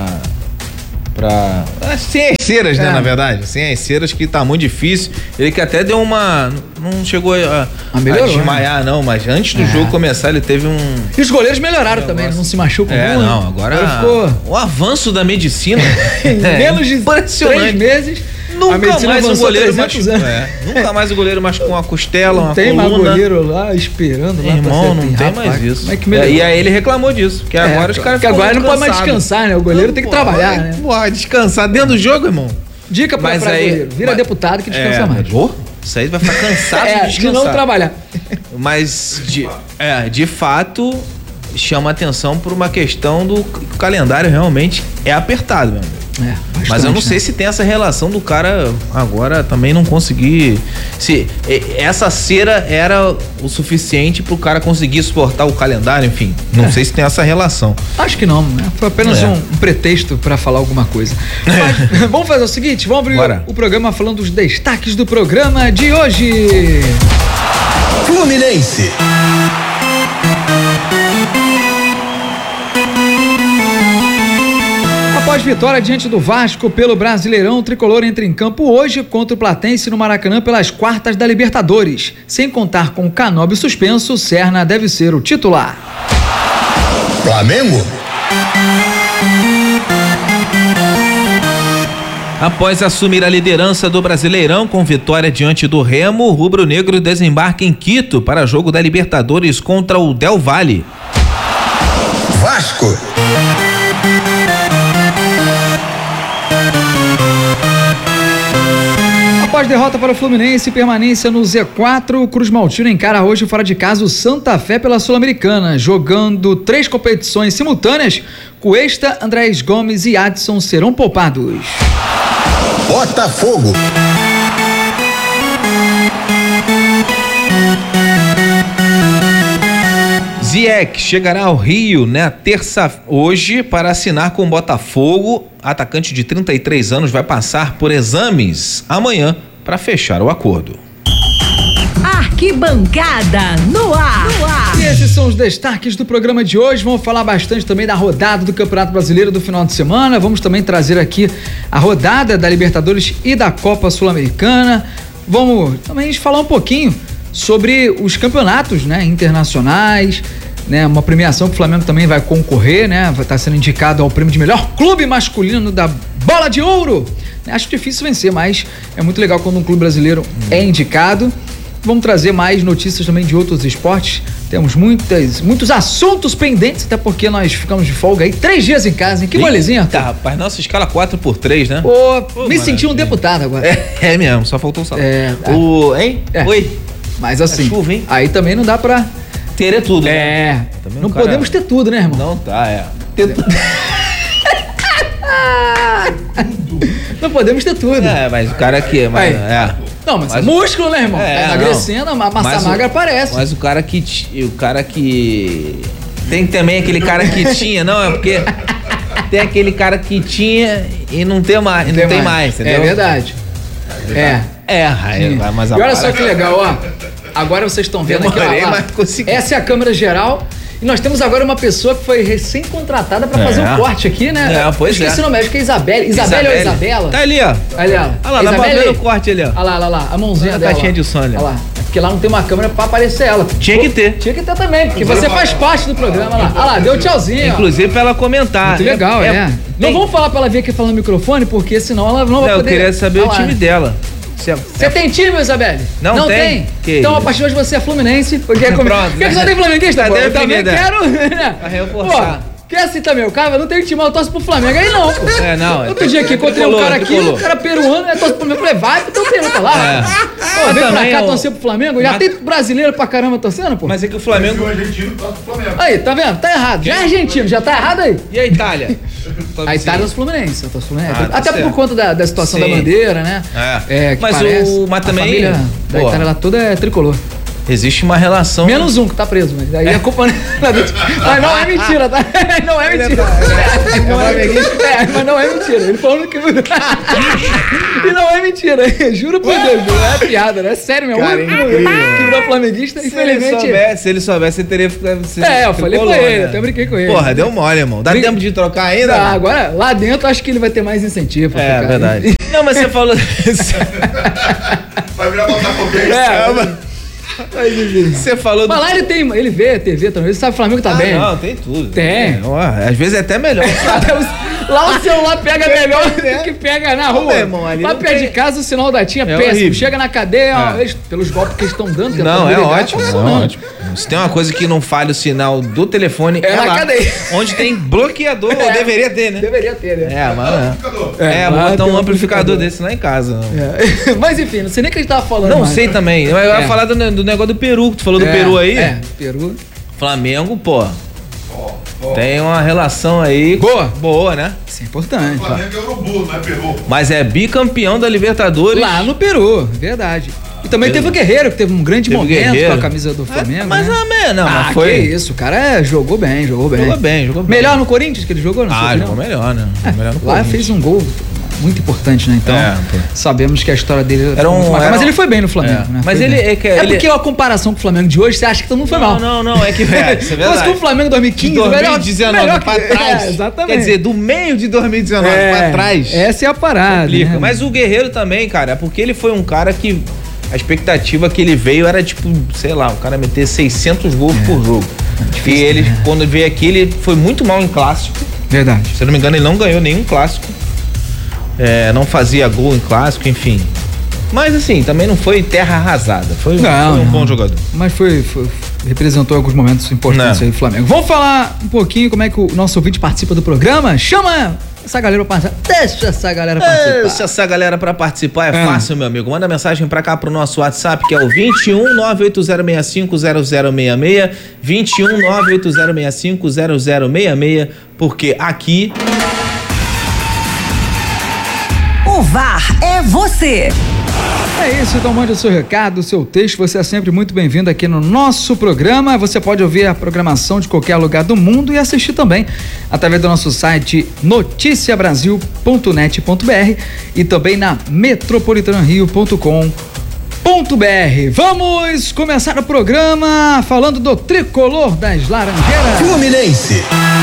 sem as ceiras, né, na verdade. Sem as ceiras que tá muito difícil. Ele que até deu uma... Não chegou a desmaiar, né? Não, mas antes do jogo começar ele teve um... E os goleiros melhoraram também, não se machucam muito. Não, agora ficou... O avanço da medicina menos de 3 meses... Nunca mais o goleiro machucou. Nunca mais o goleiro machucou uma costela, uma coluna. Tem mais goleiro lá esperando lá. Irmão, não tem mais isso. E aí ele reclamou disso, que agora os caras ficam agora não pode mais descansar, né? O goleiro tem que trabalhar, né? Pode descansar dentro do jogo, irmão. Dica pra goleiro, vira deputado que descansa mais. Isso aí vai ficar cansado de descansar. De não trabalhar. Mas, de fato, chama atenção por uma questão do calendário realmente é apertado, meu amigo. Mas eu não sei se tem essa relação do cara agora também não conseguir. Se essa cera era o suficiente pro cara conseguir suportar o calendário, enfim. Não sei se tem essa relação. Acho que não, né? Foi apenas um pretexto pra falar alguma coisa. Mas, vamos fazer o seguinte: vamos abrir o programa falando dos destaques do programa de hoje. Fluminense. Após vitória diante do Vasco pelo Brasileirão, o tricolor entra em campo hoje contra o Platense no Maracanã pelas quartas da Libertadores. Sem contar com o Canóbio suspenso, o Serna deve ser o titular. Flamengo. Após assumir a liderança do Brasileirão com vitória diante do Remo, o rubro-negro desembarca em Quito para jogo da Libertadores contra o Del Valle. Vasco. Após derrota para o Fluminense e permanência no Z4, o Cruz Maltino encara hoje fora de casa o Santa Fé pela Sul-Americana, jogando 3 competições simultâneas. Cuesta, Andrés Gomes e Adson serão poupados. Botafogo. Ziyech chegará ao Rio na terça hoje para assinar com o Botafogo. Atacante de 33 anos vai passar por exames amanhã para fechar o acordo. Arquibancada no ar. E esses são os destaques do programa de hoje. Vamos falar bastante também da rodada do Campeonato Brasileiro do final de semana. Vamos também trazer aqui a rodada da Libertadores e da Copa Sul-Americana. Vamos também falar um pouquinho sobre os campeonatos, né, internacionais, né, uma premiação que o Flamengo também vai concorrer, né, vai estar sendo indicado ao prêmio de melhor clube masculino da Bola de Ouro. Acho difícil vencer, mas é muito legal quando um clube brasileiro é indicado. Vamos trazer mais notícias também de outros esportes. Temos muitos assuntos pendentes, até porque nós ficamos de folga aí 3 dias em casa, hein? Que molezinha. Tá, rapaz, nossa escala 4x3, né? Pô, me senti um deputado agora. É mesmo, só faltou o salário. Hein? Oi? Mas assim, chuva, hein? Aí também não dá pra... ter tudo, né? Também não podemos ter tudo, né, irmão? Não tá, ter tudo. Não podemos ter tudo. Mas o cara aqui... Não, mas é músculo, né, irmão? Tá emagrecendo, a massa magra aparece. Mas o cara que... Tem também aquele cara que tinha, não, é porque... Tem aquele cara que tinha e não tem mais, entendeu? É verdade. Mas e olha só que legal, ó. Agora vocês estão vendo aqui, ó. Essa é a câmera geral. E nós temos agora uma pessoa que foi recém-contratada pra fazer um corte aqui, né? Esqueci o nome, acho que é Isabelle. Isabelle ou Isabela? Tá ali, ó. Olha lá. Olha lá, dá pra ver o corte ali, ó. Olha lá. A mãozinha dela. A caixinha de som ali. Olha lá. porque lá não tem uma câmera pra aparecer ela. Tinha que ter. Tinha que ter também, porque você faz parte do programa lá. Olha lá, deu tchauzinho. Inclusive pra ela comentar. Muito legal, Não vamos falar pra ela vir aqui falando no microfone, porque senão ela não vai poder. Eu queria saber o time dela. Você tem time, Isabelle? Não tem? Então, a partir de hoje você é fluminense. Porque pronto. Porque você tem flamenguista? Tá Eu também quero. Pra reforçar. Que é assim também, o cara não tem time, eu torço pro Flamengo. Aí não, pô. Não. Outro dia aqui, encontrei um cara aqui, um cara peruano, torce pro Flamengo. Eu falei, vai pro teu Peru, tá lá. Pô, vem pra cá torcer pro Flamengo. Já tem brasileiro pra caramba torcendo, pô. Mas é que o Flamengo. O argentino torce pro Flamengo. Aí, tá vendo? Tá errado. Já é argentino, já tá errado aí. E a Itália? A Itália é os Fluminenses, eu torço Fluminense. Tá até por conta da situação da bandeira, né? Que mas parece, também. A família da Itália lá toda é tricolor. Existe uma relação. Menos um que tá preso, mas aí a culpa. Mas não é mentira, tá? Não é mentira. Mas não é mentira. Ele falou que. E não é mentira. Juro por Deus, não é piada, não é sério meu. Que virou flamenguista, infelizmente. Se ele soubesse, ele teria ficado. Eu falei com ele, até brinquei com ele. Porra, deu mole, irmão. Dá tempo de trocar ainda? Agora, lá dentro, acho que ele vai ter mais incentivo. É verdade. Não, mas você falou. Vai virar botafoguense. Você falou. Mas lá ele vê TV também, ele sabe que o Flamengo tá bem. Não, tem tudo. Tem. Às vezes é até melhor. Lá o celular pega melhor do que pega na rua. Lá perto de casa o sinal da TIM é péssimo. Horrível. Chega na cadeia, pelos golpes que eles estão dando. Não, é ótimo. Se tem uma coisa que não falha o sinal do telefone, é na lá. cadeia. Onde tem bloqueador, ou deveria ter, né? Deveria ter, né? Botar um amplificador desse lá em casa. Mas enfim, não sei nem o que a gente tava falando. Não sei também. Eu ia falar do negócio do Peru, que tu falou do Peru aí. Peru. Flamengo, pô. Tem uma relação aí boa, né? Isso é importante. O Flamengo é urubu, não é Peru. Mas é bicampeão da Libertadores. Lá no Peru, verdade. E também teve o Guerreiro, que teve um grande momento com a camisa do Flamengo. Mas mas foi. Que isso, o cara jogou bem. Jogou bem. Melhor no Corinthians que ele jogou? Jogou melhor, né? Melhor no lá Corinthians. fez um gol muito importante, né? Então, sabemos que a história dele era mas ele foi bem no Flamengo, né? Mas porque a comparação com o Flamengo de hoje, você acha que todo mundo foi mal. Não, é que isso é verdade. Mas com o Flamengo 2015, 2019 pra trás. Exatamente. Quer dizer, do meio de 2019 pra trás. Essa é a parada. Né? Mas o Guerreiro também, cara, é porque ele foi um cara que a expectativa que ele veio era tipo, sei lá, o cara meter 600 gols por jogo. E ele, quando veio aqui, ele foi muito mal em clássico. Verdade. Se eu não me engano, ele não ganhou nenhum clássico. Não fazia gol em clássico, enfim. Mas assim, também não foi terra arrasada. Foi um bom jogador. Mas representou alguns momentos importantes aí do Flamengo. Vamos falar um pouquinho como é que o nosso ouvinte participa do programa? Chama essa galera pra participar. Deixa essa galera participar. Deixa essa galera pra participar. É fácil, meu amigo. Manda mensagem pra cá pro nosso WhatsApp, que é o 21 98065 0066. 21 98065 0066. Porque aqui O VAR é você. É isso, então mande o seu recado, o seu texto, você é sempre muito bem-vindo aqui no nosso programa. Você pode ouvir a programação de qualquer lugar do mundo e assistir também através do nosso site noticiabrasil.net.br e também na metropolitanario.com.br. Vamos começar o programa falando do tricolor das Laranjeiras. Fluminense.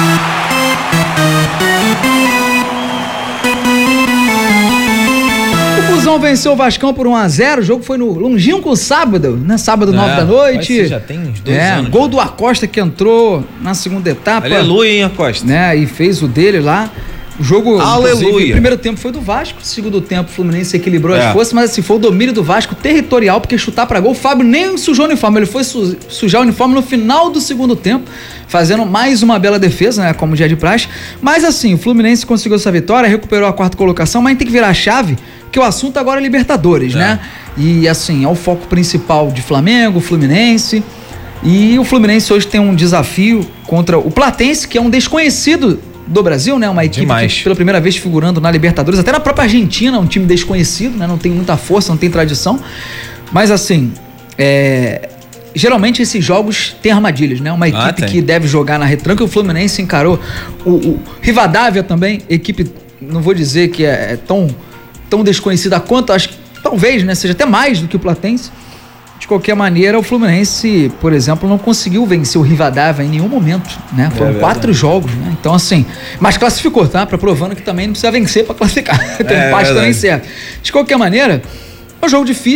O Fusão venceu o Vascão por 1-0, o jogo foi no longínquo sábado, né? Sábado, 9 da noite. Já tem uns 2 anos. Gol do Acosta que entrou na segunda etapa. Aleluia, hein, Acosta? Né? E fez o dele lá. O jogo, aleluia. O primeiro tempo foi do Vasco, o segundo tempo o Fluminense equilibrou as forças, mas assim, foi o domínio do Vasco territorial, porque chutar pra gol, o Fábio nem sujou o uniforme, ele foi sujar o uniforme no final do segundo tempo, fazendo mais uma bela defesa, né, como dia de praxe. Mas assim, o Fluminense conseguiu essa vitória, recuperou a 4ª colocação, mas tem que virar a chave, porque o assunto agora é Libertadores, né? E assim, é o foco principal de Flamengo, Fluminense. E o Fluminense hoje tem um desafio contra o Platense, que é um desconhecido do Brasil, né? Uma equipe que pela primeira vez figurando na Libertadores, até na própria Argentina, um time desconhecido, né? Não tem muita força, não tem tradição. Mas assim, geralmente esses jogos têm armadilhas, né? Uma equipe que deve jogar na retranca. O Fluminense encarou o Rivadavia também, equipe, não vou dizer que é tão desconhecida quanto, acho que talvez, né? Seja até mais do que o Platense. De qualquer maneira, o Fluminense, por exemplo, não conseguiu vencer o Rivadavia em nenhum momento, né? Foram 4 jogos, né? Então, assim, mas classificou, tá? Provando que também não precisa vencer para classificar. Tem um empate também certo. De qualquer maneira, é um jogo difícil.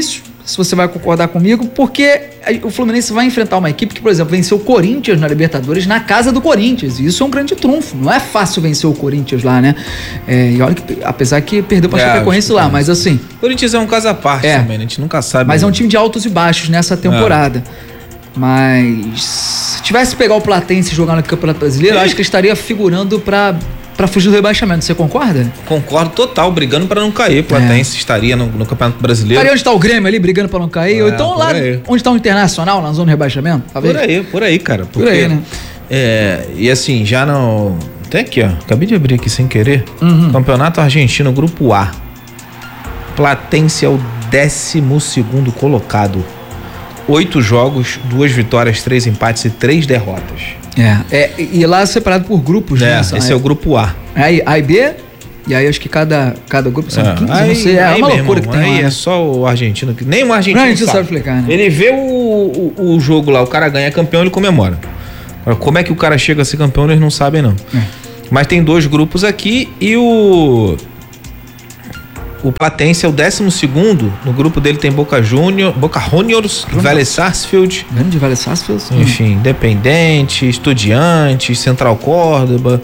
se você vai concordar comigo, porque o Fluminense vai enfrentar uma equipe que, por exemplo, venceu o Corinthians na Libertadores na casa do Corinthians, e isso é um grande trunfo, não é fácil vencer o Corinthians lá, né? E olha que, apesar que perdeu pra Chapecoense lá, mas assim... O Corinthians é um caso à parte também, a gente nunca sabe. Mas é um time de altos e baixos nessa temporada. Mas se tivesse que pegar o Platense e jogar no Campeonato Brasileiro, eu acho que ele estaria figurando pra fugir do rebaixamento. Você concorda? Concordo total, brigando pra não cair. O Platense estaria no Campeonato Brasileiro. Estaria onde tá o Grêmio ali, brigando pra não cair. Ou então lá onde tá o Internacional, na zona de rebaixamento, talvez? Por aí, cara. Porque, por aí, né? E assim, já não... Até aqui, ó. Acabei de abrir aqui sem querer. Campeonato Argentino, Grupo A. Platense é o 12º colocado. 8 jogos, 2 vitórias, 3 empates e 3 derrotas. E lá separado por grupos, né? Esse é o grupo A. A e B, e aí acho que cada grupo são 15, não sei. É uma loucura que tem aí lá, né? É só o argentino, que nem o argentino sabe explicar, né? Ele vê o jogo lá, o cara ganha campeão, ele comemora. Agora, como é que o cara chega a ser campeão, eles não sabem, não. Mas tem 2 grupos aqui e o Platense é o 12º. No grupo dele tem Boca Juniors, Vélez Sarsfield. Grande Vélez Sarsfield. Enfim, Independente, Estudiantes, Central Córdoba.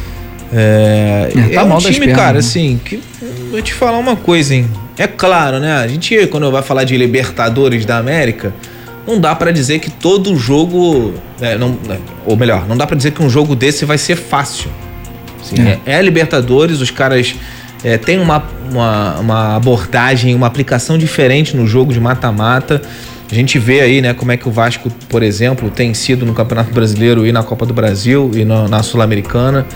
Tá um mal time, pernas, cara, né? assim, que vou te falar uma coisa, hein? É claro, né? A gente, quando vai falar de Libertadores da América, não dá pra dizer que todo jogo... ou melhor, não dá pra dizer que um jogo desse vai ser fácil. Assim, é Libertadores, os caras... tem uma abordagem, uma aplicação diferente no jogo de mata-mata. A gente vê aí, né, como é que o Vasco, por exemplo, tem sido no Campeonato Brasileiro e na Copa do Brasil e na Sul-Americana.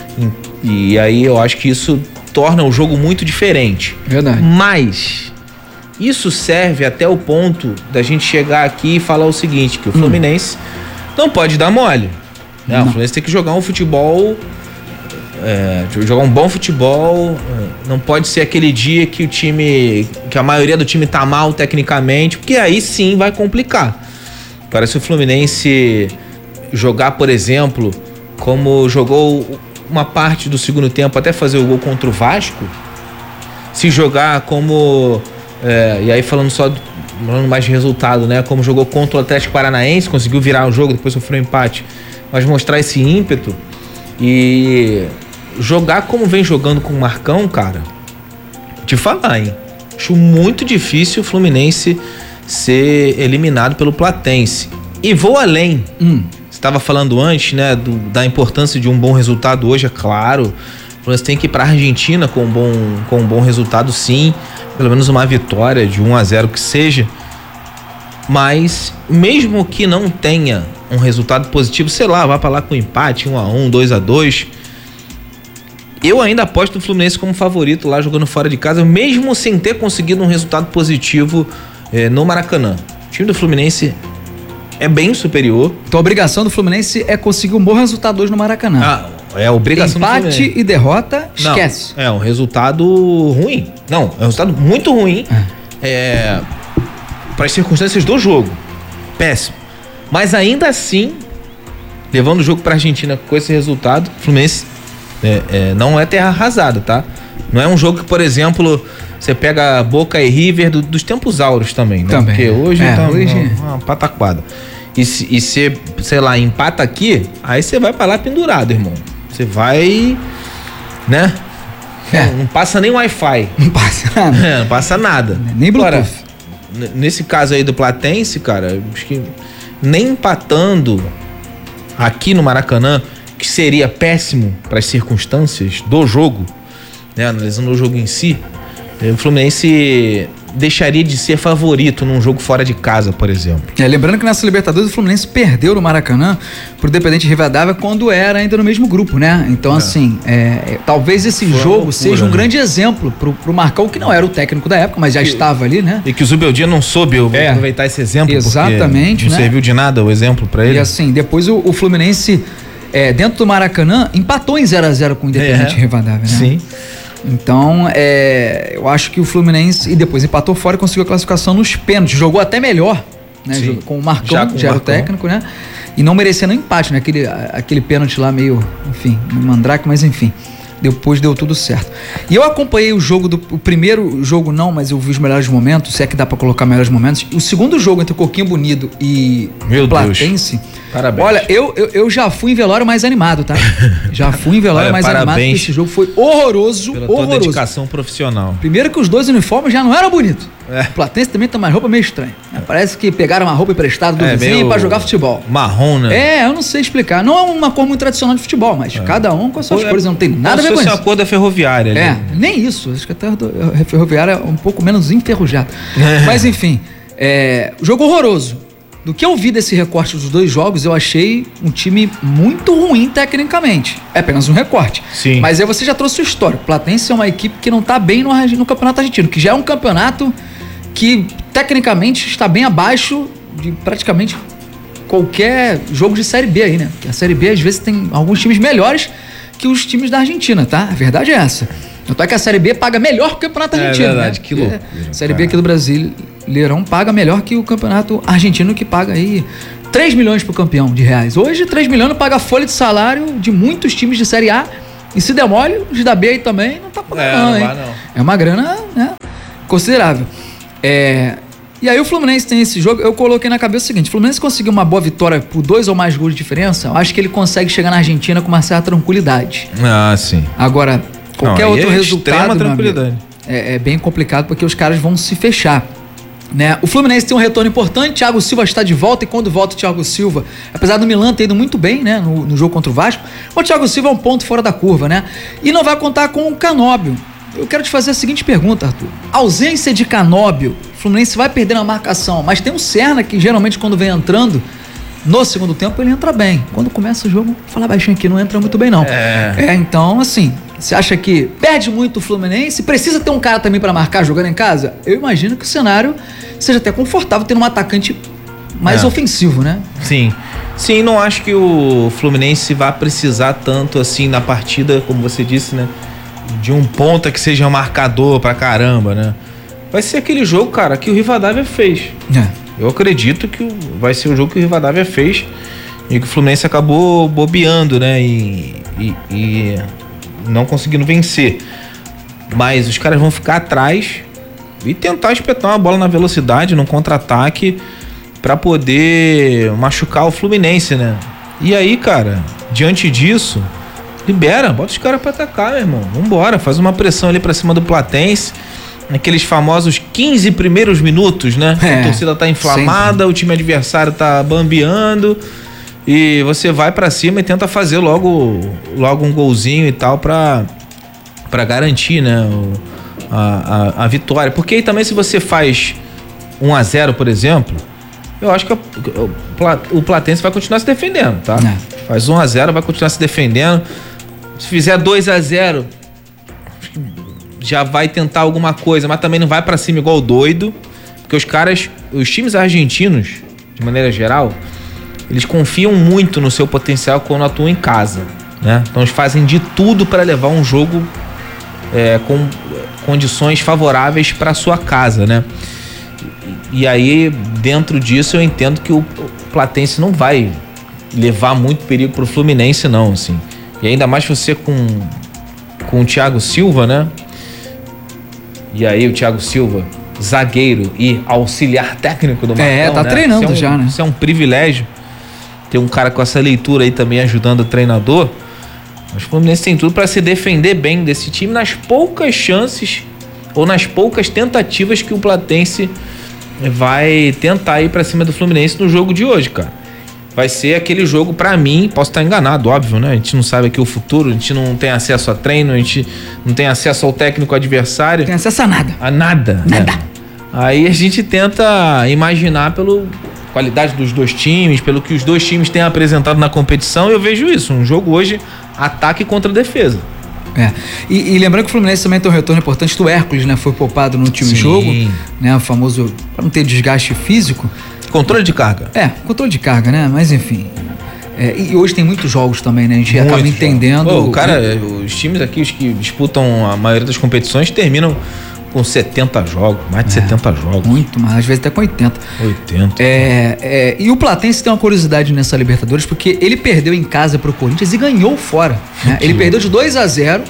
E aí eu acho que isso torna o jogo muito diferente. Verdade. Mas isso serve até o ponto da gente chegar aqui e falar o seguinte, que o Fluminense não pode dar mole. O Fluminense tem que jogar um futebol... jogar um bom futebol. Não pode ser aquele dia que a maioria do time tá mal tecnicamente, porque aí sim vai complicar. Agora, se o Fluminense jogar, por exemplo, como jogou uma parte do segundo tempo até fazer o gol contra o Vasco, se jogar como e aí falando mais de resultado, né, como jogou contra o Atlético Paranaense, conseguiu virar o jogo, depois sofreu um empate, mas mostrar esse ímpeto e jogar como vem jogando com o Marcão, cara, te falar, hein? Acho muito difícil o Fluminense ser eliminado pelo Platense. E vou além. Você estava falando antes, né, da importância de um bom resultado hoje, é claro. O Fluminense tem que ir para a Argentina com um bom resultado, sim. Pelo menos uma vitória de 1-0 que seja. Mas, mesmo que não tenha um resultado positivo, sei lá, vá para lá com empate, 1-1, 2-2. Eu ainda aposto no Fluminense como favorito lá jogando fora de casa, mesmo sem ter conseguido um resultado positivo no Maracanã. O time do Fluminense é bem superior. Então a obrigação do Fluminense é conseguir um bom resultado hoje no Maracanã. É a obrigação do Fluminense. Empate e derrota, esquece. Não, é um resultado ruim. Não, é um resultado muito ruim para as circunstâncias do jogo. Péssimo. Mas ainda assim, levando o jogo para a Argentina com esse resultado, o Fluminense não é terra arrasada, tá? Não é um jogo que, por exemplo, você pega Boca e River dos tempos áureos também, né? Também. Porque hoje uma pataquada. E você, sei lá, empata aqui, aí você vai pra lá pendurado, irmão. Você vai, né? Não passa nem Wi-Fi. Não passa nada. Não passa nada. Nem Bluetooth. Agora, nesse caso aí do Platense, cara, acho que nem empatando aqui no Maracanã, que seria péssimo para as circunstâncias do jogo, né, analisando o jogo em si, o Fluminense deixaria de ser favorito num jogo fora de casa, por exemplo. Lembrando que nessa Libertadores o Fluminense perdeu no Maracanã pro Independente Rivadavia quando era ainda no mesmo grupo, né? Então, assim, talvez esse jogo seja um grande exemplo pro Marcão, que não era o técnico da época, mas já estava ali, né? E que o Zubeldia não soube aproveitar esse exemplo. Exatamente, porque não serviu de nada o exemplo para ele. E assim, depois o Fluminense, dentro do Maracanã, empatou em 0-0 com o Independente Rivadavia, né? Sim. Então, eu acho que o Fluminense, e depois empatou fora e conseguiu a classificação nos pênaltis. Jogou até melhor, né? Com o Marcão, já era o técnico, né? E não merecendo empate, né? Aquele pênalti lá meio, enfim, mandrake, mas enfim. depois deu tudo certo. E eu acompanhei o jogo o primeiro jogo não, mas eu vi os melhores momentos, se é que dá pra colocar melhores momentos. O segundo jogo entre Coquinho Bonito e Platense. Parabéns. Olha, eu já fui em velório mais animado, tá? Já fui em velório mais animado, porque esse jogo foi horroroso, pela tua dedicação profissional. Primeiro que os dois uniformes já não eram bonitos. O Platense também tem uma roupa meio estranha. Parece que pegaram uma roupa emprestada do vizinho pra jogar futebol. Marrom, né? Eu não sei explicar. Não é uma cor muito tradicional de futebol, mas cada um com as suas cores, não tem nada a ver com isso. É a cor da ferroviária ali. Nem isso. Acho que até a ferroviária é um pouco menos enferrujada. Mas enfim, jogo horroroso. Do que eu vi desse recorte dos dois jogos, eu achei um time muito ruim tecnicamente. É apenas um recorte. Sim. Mas aí você já trouxe o histórico. O Platense é uma equipe que não tá bem no campeonato argentino, que já é um campeonato que tecnicamente está bem abaixo de praticamente qualquer jogo de Série B aí, né? Porque a Série B às vezes tem alguns times melhores que os times da Argentina, tá? A verdade é essa. Tanto é que a Série B paga melhor que o campeonato argentino, verdade, né? Que loucura. A Série B aqui do Brasileirão paga melhor que o campeonato argentino, que paga aí 3 milhões pro campeão de reais. Hoje 3 milhões não paga a folha de salário de muitos times de Série A, e se demole, os da B aí também não tá pagando não, hein? É uma grana, né, considerável. E aí o Fluminense tem esse jogo, eu coloquei na cabeça o seguinte: o Fluminense conseguiu uma boa vitória por 2 ou mais gols de diferença, eu acho que ele consegue chegar na Argentina com uma certa tranquilidade. Sim. Agora, qualquer outro resultado, tranquilidade. É bem complicado, porque os caras vão se fechar, né? O Fluminense tem um retorno importante, Thiago Silva está de volta, e quando volta o Thiago Silva, apesar do Milan ter ido muito bem, né, no jogo contra o Vasco, o Thiago Silva é um ponto fora da curva, né? E não vai contar com o Canóbio. Eu quero te fazer a seguinte pergunta, Arthur: ausência de Canóbio, o Fluminense vai perder na marcação, mas tem o Serna, que geralmente quando vem entrando no segundo tempo ele entra bem. Quando começa o jogo, vou falar baixinho aqui, não entra muito bem não. Então assim, você acha que perde muito o Fluminense? Precisa ter um cara também para marcar jogando em casa? Eu imagino que o cenário seja até confortável tendo um atacante mais ofensivo, né? Sim, não acho que o Fluminense vá precisar tanto assim na partida, como você disse, né? De um ponta que seja um marcador pra caramba, né? Vai ser aquele jogo, cara, que o Rivadavia fez. Eu acredito que vai ser o jogo que o Rivadavia fez e que o Fluminense acabou bobeando, né? E não conseguindo vencer. Mas os caras vão ficar atrás e tentar espetar uma bola na velocidade, num contra-ataque, pra poder machucar o Fluminense, né? E aí, cara, diante disso, libera, bota os caras pra atacar, meu irmão. Vambora, faz uma pressão ali pra cima do Platense. Naqueles famosos 15 primeiros minutos, né? A torcida tá inflamada, o time adversário tá bambeando. E você vai pra cima e tenta fazer logo um golzinho e tal pra garantir, né? A vitória. Porque aí também, se você faz 1-0, por exemplo, eu acho que o Platense vai continuar se defendendo, tá? Faz 1-0, vai continuar se defendendo. Se fizer 2-0, já vai tentar alguma coisa, mas também não vai pra cima igual doido, porque os times argentinos, de maneira geral, eles confiam muito no seu potencial quando atuam em casa, né? Então eles fazem de tudo para levar um jogo com condições favoráveis para sua casa, né? E aí, dentro disso, eu entendo que o Platense não vai levar muito perigo pro Fluminense, não, assim. E ainda mais você com o Thiago Silva, né? E aí o Thiago Silva, zagueiro e auxiliar técnico do Marcão, tá treinando já, né? Isso é um privilégio, ter um cara com essa leitura aí também ajudando o treinador. Mas o Fluminense tem tudo para se defender bem desse time nas poucas chances ou nas poucas tentativas que o Platense vai tentar ir para cima do Fluminense no jogo de hoje, cara. Vai ser aquele jogo, pra mim, posso estar enganado, óbvio, né? A gente não sabe aqui o futuro, a gente não tem acesso a treino, a gente não tem acesso ao técnico adversário. Não tem acesso a nada. A nada. Nada. Né? Aí a gente tenta imaginar pela qualidade dos dois times, pelo que os dois times têm apresentado na competição, e eu vejo isso, um jogo hoje, ataque contra defesa. E lembrando que o Fluminense também tem um retorno importante do Hércules, né? Foi poupado no último jogo, né? O famoso, pra não ter desgaste físico. Controle de carga. Controle de carga, né? Mas enfim. E hoje tem muitos jogos também, né? A gente acaba entendendo. Os times aqui, os que disputam a maioria das competições, terminam com 70 jogos, mais de 70 jogos. Muito mais, às vezes até com 80. E o Platense tem uma curiosidade nessa Libertadores, porque ele perdeu em casa pro Corinthians e ganhou fora, né? Ele perdeu de 2-0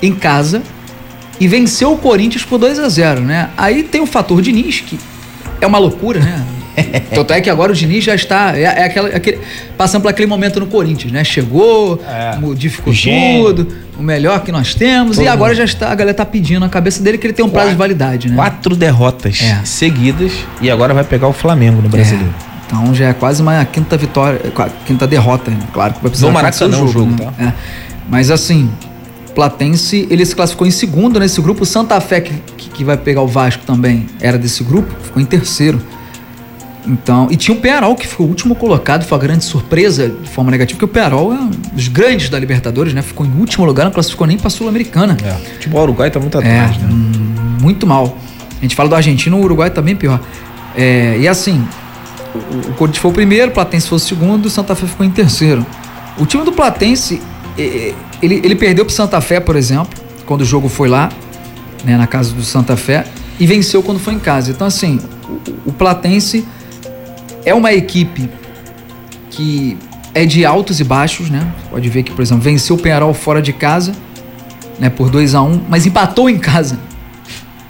em casa e venceu o Corinthians por 2-0, né? Aí tem o fator Diniz, que é uma loucura, né? Tanto é que agora o Diniz já está passando por aquele momento no Corinthians, né? Chegou, modificou tudo, o melhor que nós temos, e agora já está, a galera tá pedindo na cabeça dele que ele tem um prazo de validade, né? 4 derrotas seguidas e agora vai pegar o Flamengo no Brasileiro. Então já é quase uma quinta derrota, né? Claro que vai precisar no Maracanã o jogo, né? Tá? Mas assim, Platense, ele se classificou em segundo nesse grupo. O Santa Fé, que vai pegar o Vasco também, era desse grupo, ficou em terceiro. Então, e tinha o Peñarol, que foi o último colocado, foi uma grande surpresa de forma negativa, porque o Peñarol é um dos grandes da Libertadores, né? Ficou em último lugar, não classificou nem pra Sul-Americana. O futebol uruguai tá muito atrás, né? Muito mal. A gente fala do argentino, o Uruguai tá bem pior. E assim, o Corinthians foi o primeiro, o Platense foi o segundo, o Santa Fé ficou em terceiro. O time do Platense, ele perdeu pro Santa Fé, por exemplo, quando o jogo foi lá, né, na casa do Santa Fé, e venceu quando foi em casa. Então assim, o Platense é uma equipe que é de altos e baixos, né? Pode ver que, por exemplo, venceu o Peñarol fora de casa, né, por 2-1, mas empatou em casa